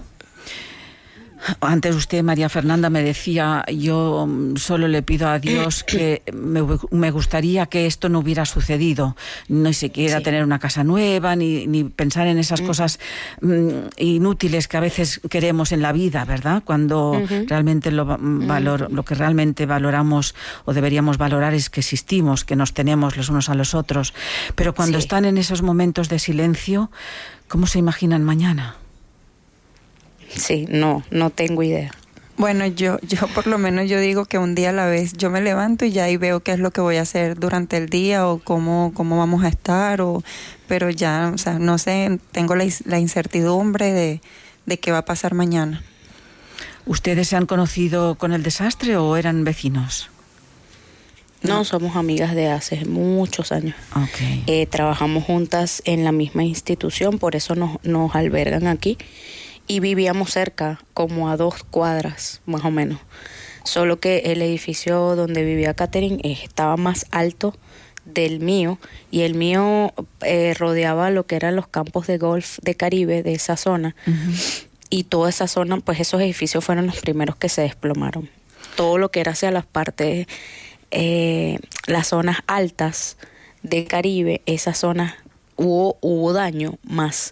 antes usted, María Fernanda, me decía, yo solo le pido a Dios que me, me gustaría que esto no hubiera sucedido, ni siquiera sí. tener una casa nueva, ni, ni pensar en esas mm. cosas mm, inútiles que a veces queremos en la vida, ¿verdad? Cuando uh-huh. realmente lo, valor, lo que realmente valoramos o deberíamos valorar es que existimos, que nos tenemos los unos a los otros. Pero cuando sí. están en esos momentos de silencio, ¿cómo se imaginan mañana? Sí, no, no tengo idea. Bueno, yo, yo por lo menos yo digo que un día a la vez. Yo me levanto y ya ahí veo qué es lo que voy a hacer durante el día o cómo, cómo vamos a estar, o, pero ya, o sea, no sé, tengo la, la incertidumbre de, de qué va a pasar mañana. ¿Ustedes se han conocido con el desastre o eran vecinos? No, somos amigas de hace muchos años. Okay. Eh, trabajamos juntas en la misma institución, por eso nos, nos albergan aquí. Y vivíamos cerca, como a dos cuadras, más o menos. Solo que el edificio donde vivía Catherine estaba más alto del mío, y el mío eh, rodeaba lo que eran los campos de golf de Caribe, de esa zona. Uh-huh. Y toda esa zona, pues esos edificios fueron los primeros que se desplomaron. Todo lo que era hacia las partes, eh, las zonas altas de Caribe, esas zonas hubo, hubo daño más.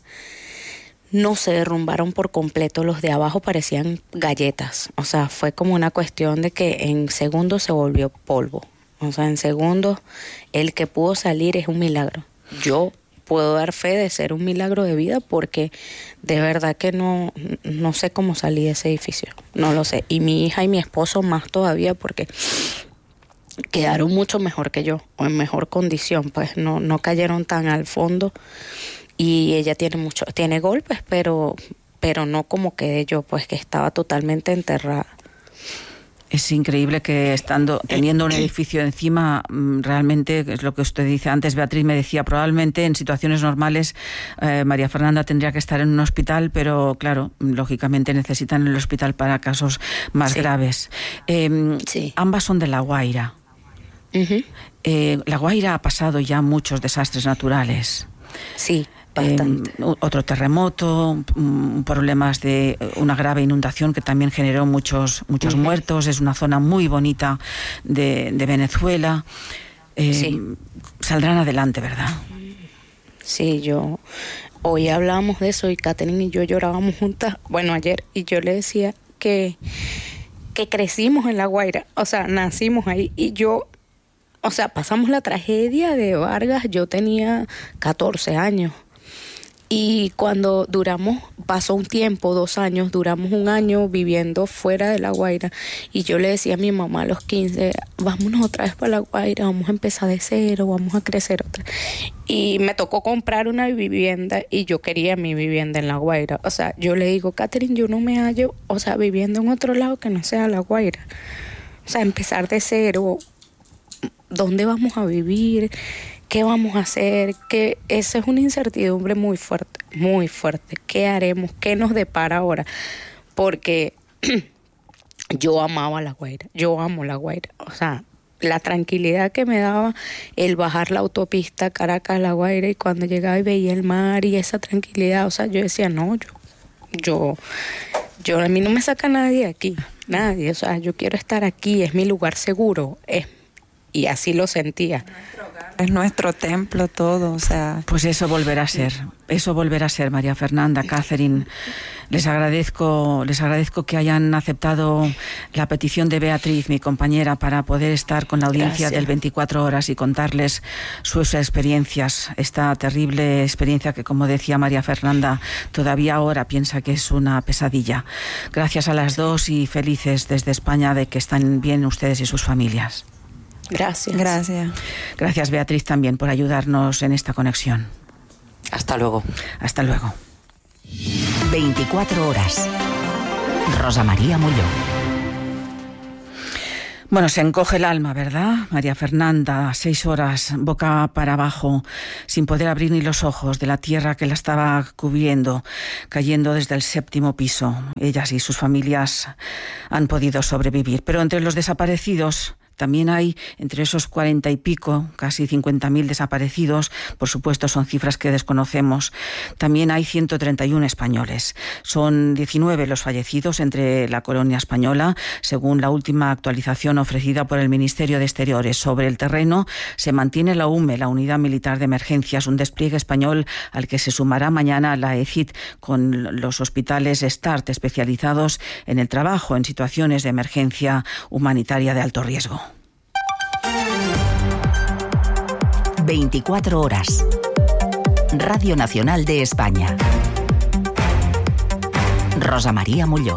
No se derrumbaron por completo, los de abajo parecían galletas, o sea, fue como una cuestión de que en segundos se volvió polvo, o sea, en segundos el que pudo salir es un milagro. Yo puedo dar fe de ser un milagro de vida porque de verdad que no, no sé cómo salí de ese edificio, no lo sé, y mi hija y mi esposo más todavía porque quedaron mucho mejor que yo, o en mejor condición, pues no, no cayeron tan al fondo. Y ella tiene mucho, tiene golpes, pero, pero no como quedé yo, pues que estaba totalmente enterrada. Es increíble que estando, teniendo un edificio encima, realmente, es lo que usted dice antes, Beatriz me decía, probablemente en situaciones normales eh, María Fernanda tendría que estar en un hospital, pero claro, lógicamente necesitan el hospital para casos más sí. graves. Eh, sí. Ambas son de La Guaira. Uh-huh. Eh, La Guaira ha pasado ya muchos desastres naturales. Sí. Bastante. Eh, otro terremoto, um, problemas de una grave inundación que también generó muchos muchos uh-huh. muertos. Es una zona muy bonita de, de Venezuela. Eh, sí. Saldrán adelante, ¿verdad? Sí, yo hoy hablábamos de eso y Catherine y yo llorábamos juntas, bueno, ayer, y yo le decía que, que crecimos en La Guaira, o sea, nacimos ahí, y yo, o sea, pasamos la tragedia de Vargas, yo tenía catorce años. Y cuando duramos, pasó un tiempo, dos años, duramos un año viviendo fuera de La Guaira. Y yo le decía a mi mamá a los quince, vámonos otra vez para La Guaira, vamos a empezar de cero, vamos a crecer otra. Y me tocó comprar una vivienda y yo quería mi vivienda en La Guaira. O sea, yo le digo, Catherine, yo no me hallo, o sea, viviendo en otro lado que no sea La Guaira. O sea, empezar de cero, ¿dónde vamos a vivir? ¿qué vamos a hacer? Que esa es una incertidumbre muy fuerte, muy fuerte. ¿Qué haremos? ¿Qué nos depara ahora? Porque yo amaba La Guaira, yo amo La Guaira, o sea, la tranquilidad que me daba el bajar la autopista Caracas-La Guaira y cuando llegaba y veía el mar y esa tranquilidad, o sea, yo decía, no, yo, yo, yo a mí no me saca nadie aquí, nadie, o sea, yo quiero estar aquí, es mi lugar seguro, es, y así lo sentía. Es nuestro templo todo, o sea... Pues eso volverá a ser, eso volverá a ser, María Fernanda, Catherine. Les agradezco, les agradezco que hayan aceptado la petición de Beatriz, mi compañera, para poder estar con la audiencia Gracias. del veinticuatro horas y contarles sus experiencias, esta terrible experiencia que, como decía María Fernanda, todavía ahora piensa que es una pesadilla. Gracias a las dos y felices desde España de que están bien ustedes y sus familias. Gracias. Gracias. Gracias, Beatriz, también por ayudarnos en esta conexión. Hasta luego. Hasta luego. veinticuatro horas. Rosa María Molló. Bueno, se encoge el alma, ¿verdad? María Fernanda, seis horas, boca para abajo, sin poder abrir ni los ojos de la tierra que la estaba cubriendo, cayendo desde el séptimo piso. Ellas y sus familias han podido sobrevivir. Pero entre los desaparecidos... también hay, entre esos cuarenta y pico, casi cincuenta mil desaparecidos, por supuesto son cifras que desconocemos, también hay ciento treinta y uno españoles. Son diecinueve los fallecidos entre la colonia española, según la última actualización ofrecida por el Ministerio de Exteriores. Sobre el terreno se mantiene la U M E, la Unidad Militar de Emergencias, un despliegue español al que se sumará mañana la E C I T, con los hospitales START especializados en el trabajo en situaciones de emergencia humanitaria de alto riesgo. veinticuatro horas. Radio Nacional de España. Rosa María Molló.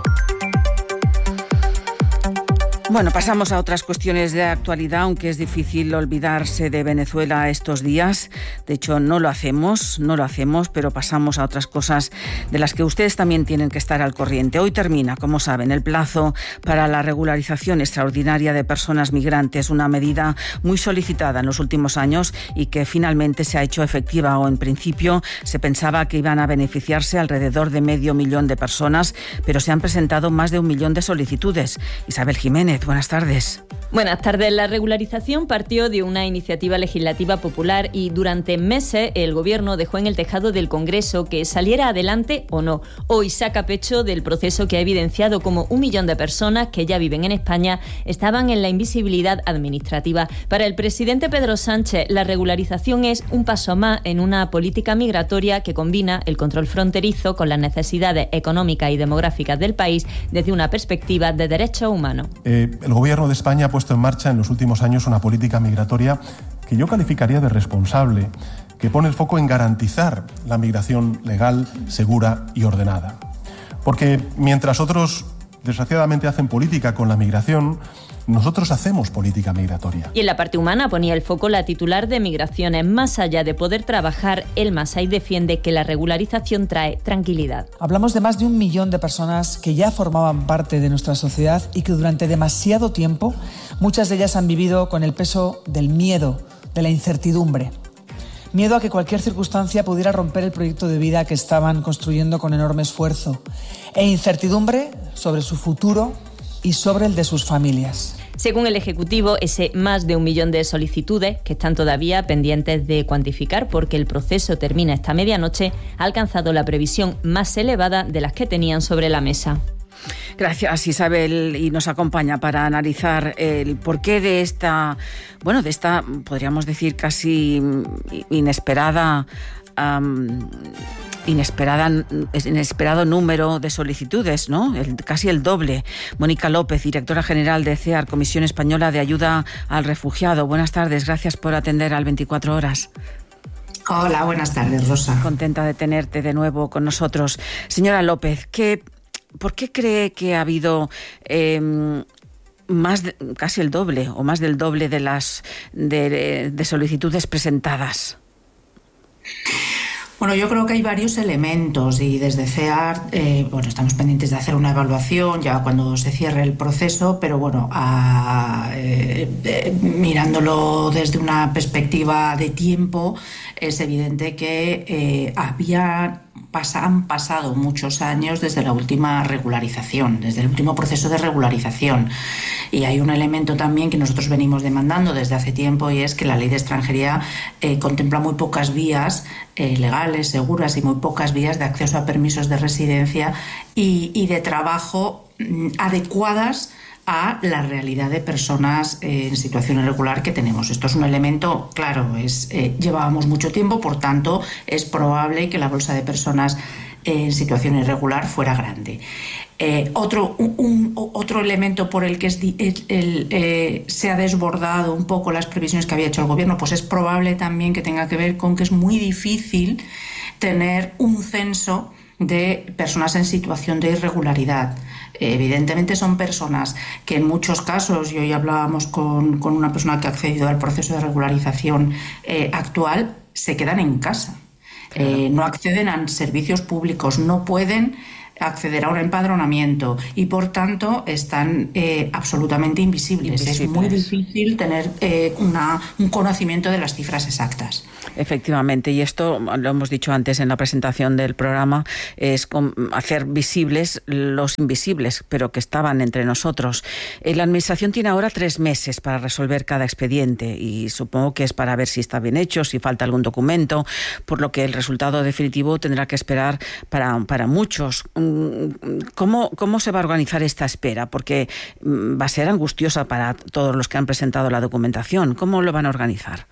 Bueno, pasamos a otras cuestiones de actualidad, aunque es difícil olvidarse de Venezuela estos días. De hecho, no lo hacemos, no lo hacemos, pero pasamos a otras cosas de las que ustedes también tienen que estar al corriente. Hoy termina, como saben, el plazo para la regularización extraordinaria de personas migrantes, una medida muy solicitada en los últimos años y que finalmente se ha hecho efectiva, o en principio se pensaba que iban a beneficiarse alrededor de medio millón de personas, pero se han presentado más de un millón de solicitudes. Isabel Jiménez, buenas tardes. Buenas tardes. La regularización partió de una iniciativa legislativa popular y durante meses el Gobierno dejó en el tejado del Congreso que saliera adelante o no. Hoy saca pecho del proceso que ha evidenciado como un millón de personas que ya viven en España estaban en la invisibilidad administrativa. Para el presidente Pedro Sánchez, la regularización es un paso más en una política migratoria que combina el control fronterizo con las necesidades económicas y demográficas del país desde una perspectiva de derechos humanos. Eh, el Gobierno de España ha puesto en marcha en los últimos años una política migratoria que yo calificaría de responsable, que pone el foco en garantizar la migración legal, segura y ordenada. Porque mientras otros, desgraciadamente, hacen política con la migración, nosotros hacemos política migratoria. Y en la parte humana ponía el foco la titular de Migraciones. Más allá de poder trabajar, el Masai defiende que la regularización trae tranquilidad. Hablamos de más de un millón de personas que ya formaban parte de nuestra sociedad y que durante demasiado tiempo, muchas de ellas han vivido con el peso del miedo, de la incertidumbre. Miedo a que cualquier circunstancia pudiera romper el proyecto de vida que estaban construyendo con enorme esfuerzo. E incertidumbre sobre su futuro y sobre el de sus familias. Según el Ejecutivo, ese más de un millón de solicitudes, que están todavía pendientes de cuantificar porque el proceso termina esta medianoche, ha alcanzado la previsión más elevada de las que tenían sobre la mesa. Gracias, Isabel, y nos acompaña para analizar el porqué de esta, bueno, de esta, podríamos decir, casi inesperada um, Inesperada, inesperado número de solicitudes, ¿no? El, casi el doble. Mónica López, directora general de C E A R, Comisión Española de Ayuda al Refugiado. Buenas tardes, gracias por atender al veinticuatro horas. Hola, buenas tardes, Rosa. Contenta de tenerte de nuevo con nosotros. Señora López, ¿qué, ¿por qué cree que ha habido eh, más de, casi el doble o más del doble de las de, de solicitudes presentadas? Bueno, yo creo que hay varios elementos y desde C E A R, eh, bueno, estamos pendientes de hacer una evaluación ya cuando se cierre el proceso, pero bueno, a, eh, eh, mirándolo desde una perspectiva de tiempo, es evidente que eh, había han pasado muchos años desde la última regularización, desde el último proceso de regularización. Y hay un elemento también que nosotros venimos demandando desde hace tiempo, y es que la ley de extranjería eh, contempla muy pocas vías eh, legales, seguras, y muy pocas vías de acceso a permisos de residencia y, y de trabajo mm, adecuadas a la realidad de personas eh, en situación irregular que tenemos. Esto es un elemento, claro, es, eh, llevábamos mucho tiempo, por tanto, es probable que la bolsa de personas eh, en situación irregular fuera grande. Eh, otro, un, un, otro elemento por el que es, el, el, eh, se ha desbordado un poco las previsiones que había hecho el Gobierno, pues es probable también que tenga que ver con que es muy difícil tener un censo de personas en situación de irregularidad. Evidentemente son personas que en muchos casos, y hoy hablábamos con, con una persona que ha accedido al proceso de regularización eh, actual, se quedan en casa. Claro. Eh, no acceden a servicios públicos, no pueden acceder a un empadronamiento y por tanto están eh, absolutamente invisibles. invisibles. Es muy difícil tener eh, una, un conocimiento de las cifras exactas. Efectivamente, y esto lo hemos dicho antes en la presentación del programa, es hacer visibles los invisibles, pero que estaban entre nosotros. La Administración tiene ahora tres meses para resolver cada expediente y supongo que es para ver si está bien hecho, si falta algún documento, por lo que el resultado definitivo tendrá que esperar para, para muchos. ¿Cómo, ¿Cómo se va a organizar esta espera? Porque va a ser angustiosa para todos los que han presentado la documentación. ¿Cómo lo van a organizar?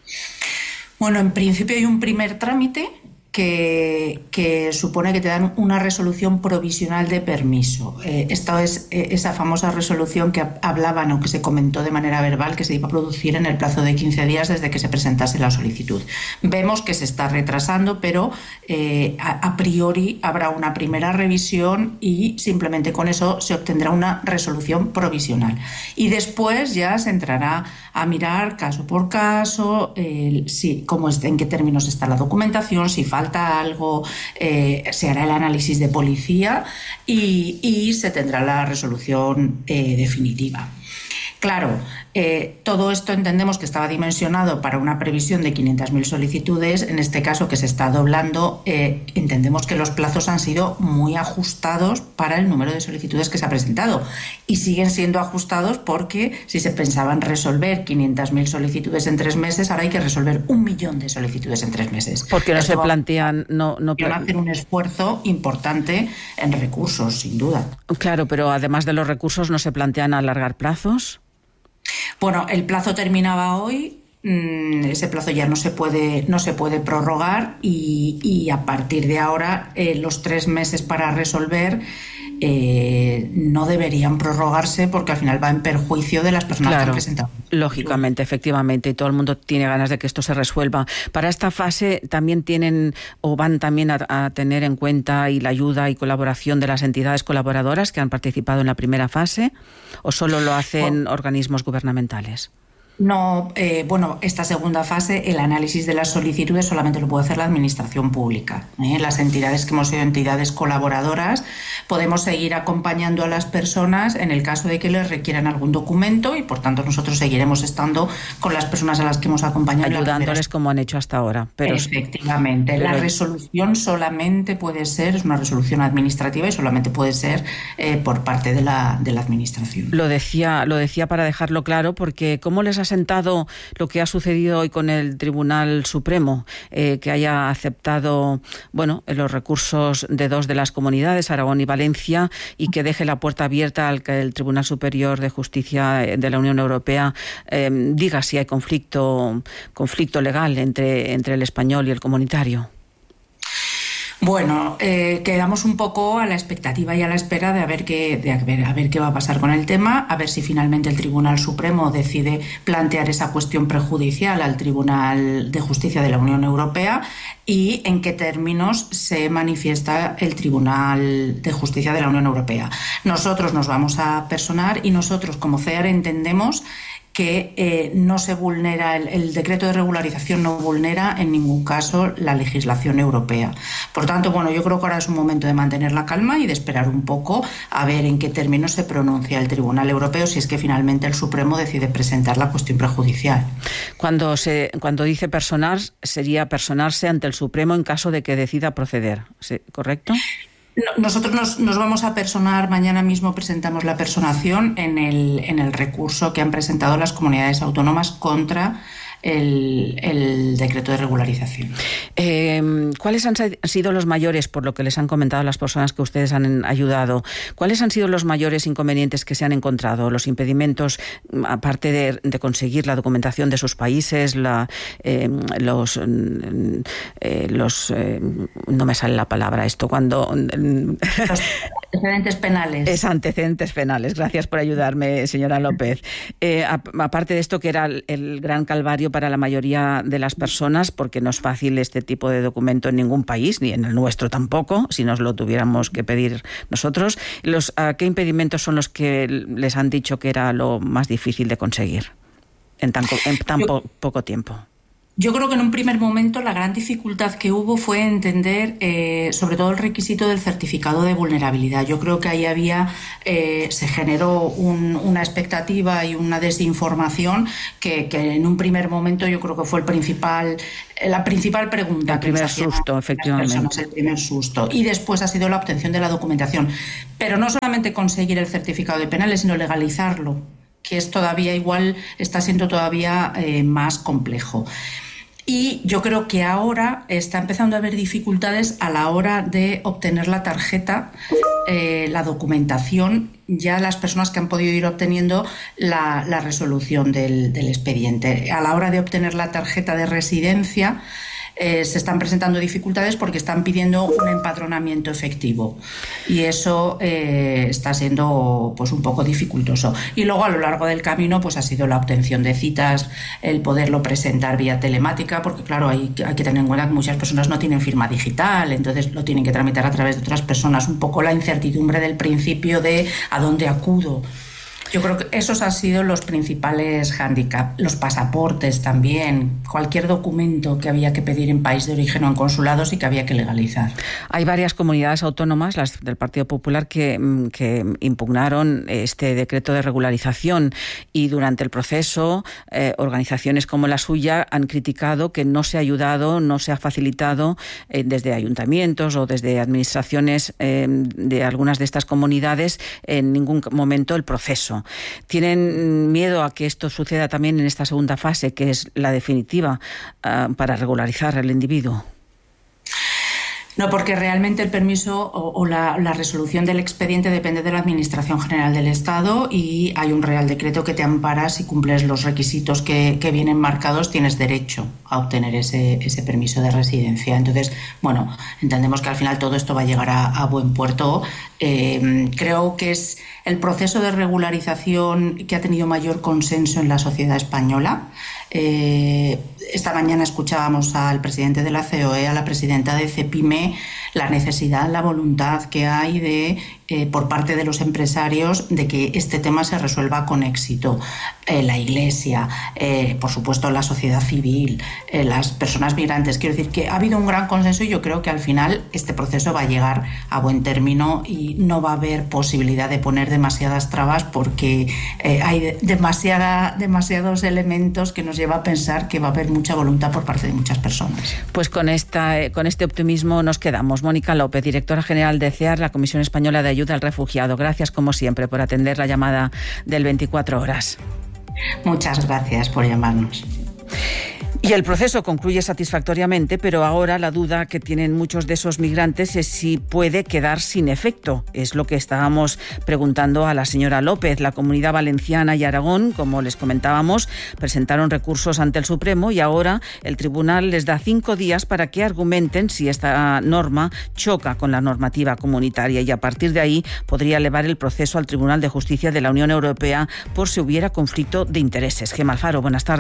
Bueno, en principio hay un primer trámite que, que supone que te dan una resolución provisional de permiso. Eh, esta es eh, esa famosa resolución que hablaban o que se comentó de manera verbal que se iba a producir en el plazo de quince días desde que se presentase la solicitud. Vemos que se está retrasando, pero eh, a, a priori habrá una primera revisión y simplemente con eso se obtendrá una resolución provisional. Y después ya se entrará a mirar caso por caso, eh, si, cómo es, en qué términos está la documentación, si falta falta algo, eh, se hará el análisis de policía y, y se tendrá la resolución eh, definitiva. Claro, eh, todo esto entendemos que estaba dimensionado para una previsión de quinientas mil solicitudes. En este caso, que se está doblando, eh, entendemos que los plazos han sido muy ajustados para el número de solicitudes que se ha presentado. Y siguen siendo ajustados porque si se pensaban resolver quinientas mil solicitudes en tres meses, ahora hay que resolver un millón de solicitudes en tres meses. Porque no esto se plantean... no, no Van a hacer un esfuerzo importante en recursos, sin duda. Claro, pero además de los recursos, ¿no se plantean alargar plazos? Bueno, el plazo terminaba hoy, ese plazo ya no se puede, no se puede prorrogar y, y a partir de ahora eh, los tres meses para resolver eh, no deberían prorrogarse porque al final va en perjuicio de las personas claro, que han presentado. Lógicamente, efectivamente, y todo el mundo tiene ganas de que esto se resuelva. Para esta fase también tienen o van también a, a tener en cuenta y la ayuda y colaboración de las entidades colaboradoras que han participado en la primera fase, ¿o solo lo hacen oh. organismos gubernamentales? No, eh, bueno, esta segunda fase, el análisis de las solicitudes solamente lo puede hacer la Administración Pública. ¿eh? Las entidades que hemos sido entidades colaboradoras podemos seguir acompañando a las personas en el caso de que les requieran algún documento y, por tanto, nosotros seguiremos estando con las personas a las que hemos acompañado. Ayudándoles como han hecho hasta ahora. Pero efectivamente, pero... la resolución solamente puede ser, es una resolución administrativa y solamente puede ser eh, por parte de la, de la Administración. Lo decía, lo decía para dejarlo claro, porque ¿cómo les ha sentado lo que ha sucedido hoy con el Tribunal Supremo, eh, que haya aceptado bueno, los recursos de dos de las comunidades, Aragón y Valencia, y que deje la puerta abierta al que el Tribunal Superior de Justicia de la Unión Europea eh, diga si hay conflicto, conflicto legal entre, entre el español y el comunitario? Bueno, eh, quedamos un poco a la expectativa y a la espera de a ver qué de a ver, a ver qué va a pasar con el tema, a ver si finalmente el Tribunal Supremo decide plantear esa cuestión prejudicial al Tribunal de Justicia de la Unión Europea y en qué términos se manifiesta el Tribunal de Justicia de la Unión Europea. Nosotros nos vamos a personar y nosotros como C E A R entendemos que que eh, no se vulnera, el, el decreto de regularización no vulnera en ningún caso la legislación europea. Por tanto, bueno, yo creo que ahora es un momento de mantener la calma y de esperar un poco a ver en qué términos se pronuncia el Tribunal Europeo si es que finalmente el Supremo decide presentar la cuestión prejudicial. Cuando se cuando dice personar, sería personarse ante el Supremo en caso de que decida proceder, ¿correcto? Nosotros nos, nos vamos a personar, mañana mismo presentamos la personación en el, en el recurso que han presentado las comunidades autónomas contra el, el decreto de regularización. Eh, ¿Cuáles han sido los mayores, por lo que les han comentado las personas que ustedes han ayudado, cuáles han sido los mayores inconvenientes que se han encontrado, los impedimentos, aparte de, de conseguir la documentación de sus países, la, eh, los, eh, los eh, no me sale la palabra esto, cuando... Los antecedentes penales. Es antecedentes penales, gracias por ayudarme, señora López. Eh, aparte de esto, que era el, el gran calvario para la mayoría de las personas, porque no es fácil este tipo de documento en ningún país, ni en el nuestro tampoco, si nos lo tuviéramos que pedir nosotros. Los, ¿a qué impedimentos son los que les han dicho que era lo más difícil de conseguir en tan, en tan po, poco tiempo? Yo creo que en un primer momento la gran dificultad que hubo fue entender eh, sobre todo el requisito del certificado de vulnerabilidad. Yo creo que ahí había, eh, se generó un, una expectativa y una desinformación que, que en un primer momento yo creo que fue el principal, la principal pregunta. El primer susto, efectivamente. Personas, el primer susto. Y después ha sido la obtención de la documentación. Pero no solamente conseguir el certificado de penales, sino legalizarlo, que es todavía igual, está siendo todavía eh, más complejo. Y yo creo que ahora está empezando a haber dificultades a la hora de obtener la tarjeta, eh, la documentación, ya las personas que han podido ir obteniendo la, la resolución del, del expediente. A la hora de obtener la tarjeta de residencia, Eh, se están presentando dificultades porque están pidiendo un empadronamiento efectivo y eso eh, está siendo pues un poco dificultoso. Y luego a lo largo del camino pues ha sido la obtención de citas, el poderlo presentar vía telemática, porque claro, hay, hay que tener en cuenta que muchas personas no tienen firma digital, entonces lo tienen que tramitar a través de otras personas. Un poco la incertidumbre del principio de a dónde acudo. Yo creo que esos han sido los principales hándicaps. Los pasaportes también, cualquier documento que había que pedir en país de origen o en consulados y que había que legalizar. Hay varias comunidades autónomas, las del Partido Popular, que, que impugnaron este decreto de regularización y durante el proceso eh, organizaciones como la suya han criticado que no se ha ayudado, no se ha facilitado eh, desde ayuntamientos o desde administraciones eh, de algunas de estas comunidades en ningún momento el proceso. ¿Tienen miedo a que esto suceda también en esta segunda fase, que es la definitiva, uh, para regularizar al individuo? No, porque realmente el permiso o, o la, la resolución del expediente depende de la Administración General del Estado y hay un Real Decreto que te ampara. Si cumples los requisitos que, que vienen marcados, tienes derecho a obtener ese, ese permiso de residencia. Entonces, bueno, entendemos que al final todo esto va a llegar a, a buen puerto. Eh, creo que es el proceso de regularización que ha tenido mayor consenso en la sociedad española. Eh, esta mañana escuchábamos al presidente de la C O E, a la presidenta de CEPIME, la necesidad, la voluntad que hay de eh, por parte de los empresarios de que este tema se resuelva con éxito. Eh, la Iglesia, eh, por supuesto la sociedad civil, eh, las personas migrantes. Quiero decir que ha habido un gran consenso y yo creo que al final este proceso va a llegar a buen término y no va a haber posibilidad de poner demasiadas trabas porque eh, hay demasiada, demasiados elementos que nos lleva a pensar que va a haber mucha voluntad por parte de muchas personas. Pues con, esta, con este optimismo nos quedamos. Mónica López, directora general de C E A R, la Comisión Española de Ayuda al Refugiado. Gracias, como siempre, por atender la llamada del veinticuatro horas. Muchas gracias por llamarnos. Y el proceso concluye satisfactoriamente, pero ahora la duda que tienen muchos de esos migrantes es si puede quedar sin efecto. Es lo que estábamos preguntando a la señora López. La Comunidad Valenciana y Aragón, como les comentábamos, presentaron recursos ante el Supremo y ahora el tribunal les da cinco días para que argumenten si esta norma choca con la normativa comunitaria y a partir de ahí podría elevar el proceso al Tribunal de Justicia de la Unión Europea por si hubiera conflicto de intereses. Gemma Alfaro, buenas tardes.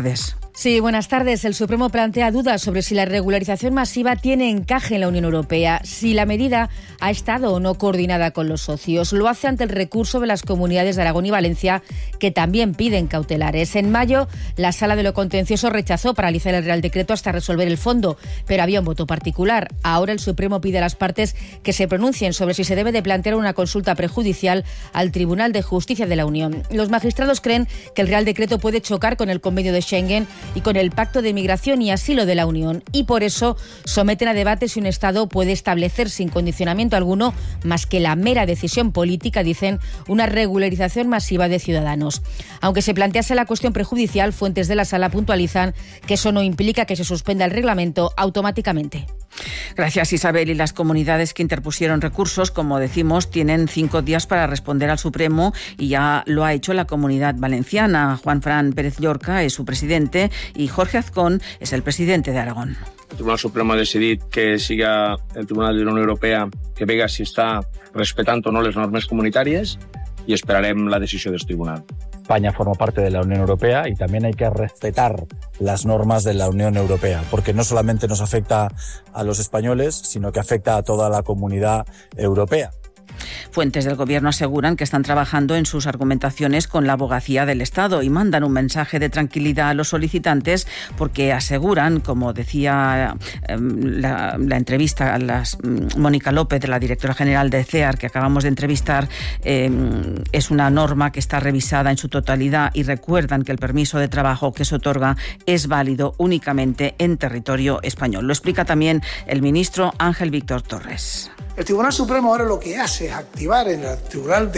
Sí, buenas tardes. El Supremo plantea dudas sobre si la regularización masiva tiene encaje en la Unión Europea, si la medida ha estado o no coordinada con los socios. Lo hace ante el recurso de las comunidades de Aragón y Valencia, que también piden cautelares. En mayo, la Sala de lo Contencioso rechazó paralizar el Real Decreto hasta resolver el fondo, pero había un voto particular. Ahora el Supremo pide a las partes que se pronuncien sobre si se debe de plantear una consulta prejudicial al Tribunal de Justicia de la Unión. Los magistrados creen que el Real Decreto puede chocar con el Convenio de Schengen y con el Pacto de Migración y Asilo de la Unión, y por eso someten a debate si un Estado puede establecer sin condicionamiento alguno, más que la mera decisión política, dicen, una regularización masiva de ciudadanos. Aunque se plantease la cuestión prejudicial, fuentes de la Sala puntualizan que eso no implica que se suspenda el reglamento automáticamente. Gracias, Isabel. Y las comunidades que interpusieron recursos, como decimos, tienen cinco días para responder al Supremo, y ya lo ha hecho la Comunidad Valenciana. Juan Fran Pérez Llorca es su presidente y Jorge Azcón es el presidente de Aragón. El Tribunal Supremo ha decidit que siga el Tribunal de la Unió Europea que vega si està respectant o no les normes comunitàries, y esperarem la decisió del tribunal. España forma parte de la Unión Europea y también hay que respetar las normas de la Unión Europea, porque no solamente nos afecta a los españoles, sino que afecta a toda la comunidad europea. Fuentes del Gobierno aseguran que están trabajando en sus argumentaciones con la abogacía del Estado y mandan un mensaje de tranquilidad a los solicitantes, porque aseguran, como decía eh, la, la entrevista a las, Mónica López, la directora general de C E A R, que acabamos de entrevistar, eh, es una norma que está revisada en su totalidad, y recuerdan que el permiso de trabajo que se otorga es válido únicamente en territorio español. Lo explica también el ministro Ángel Víctor Torres. El Tribunal Supremo ahora lo que hace es activar en el Tribunal de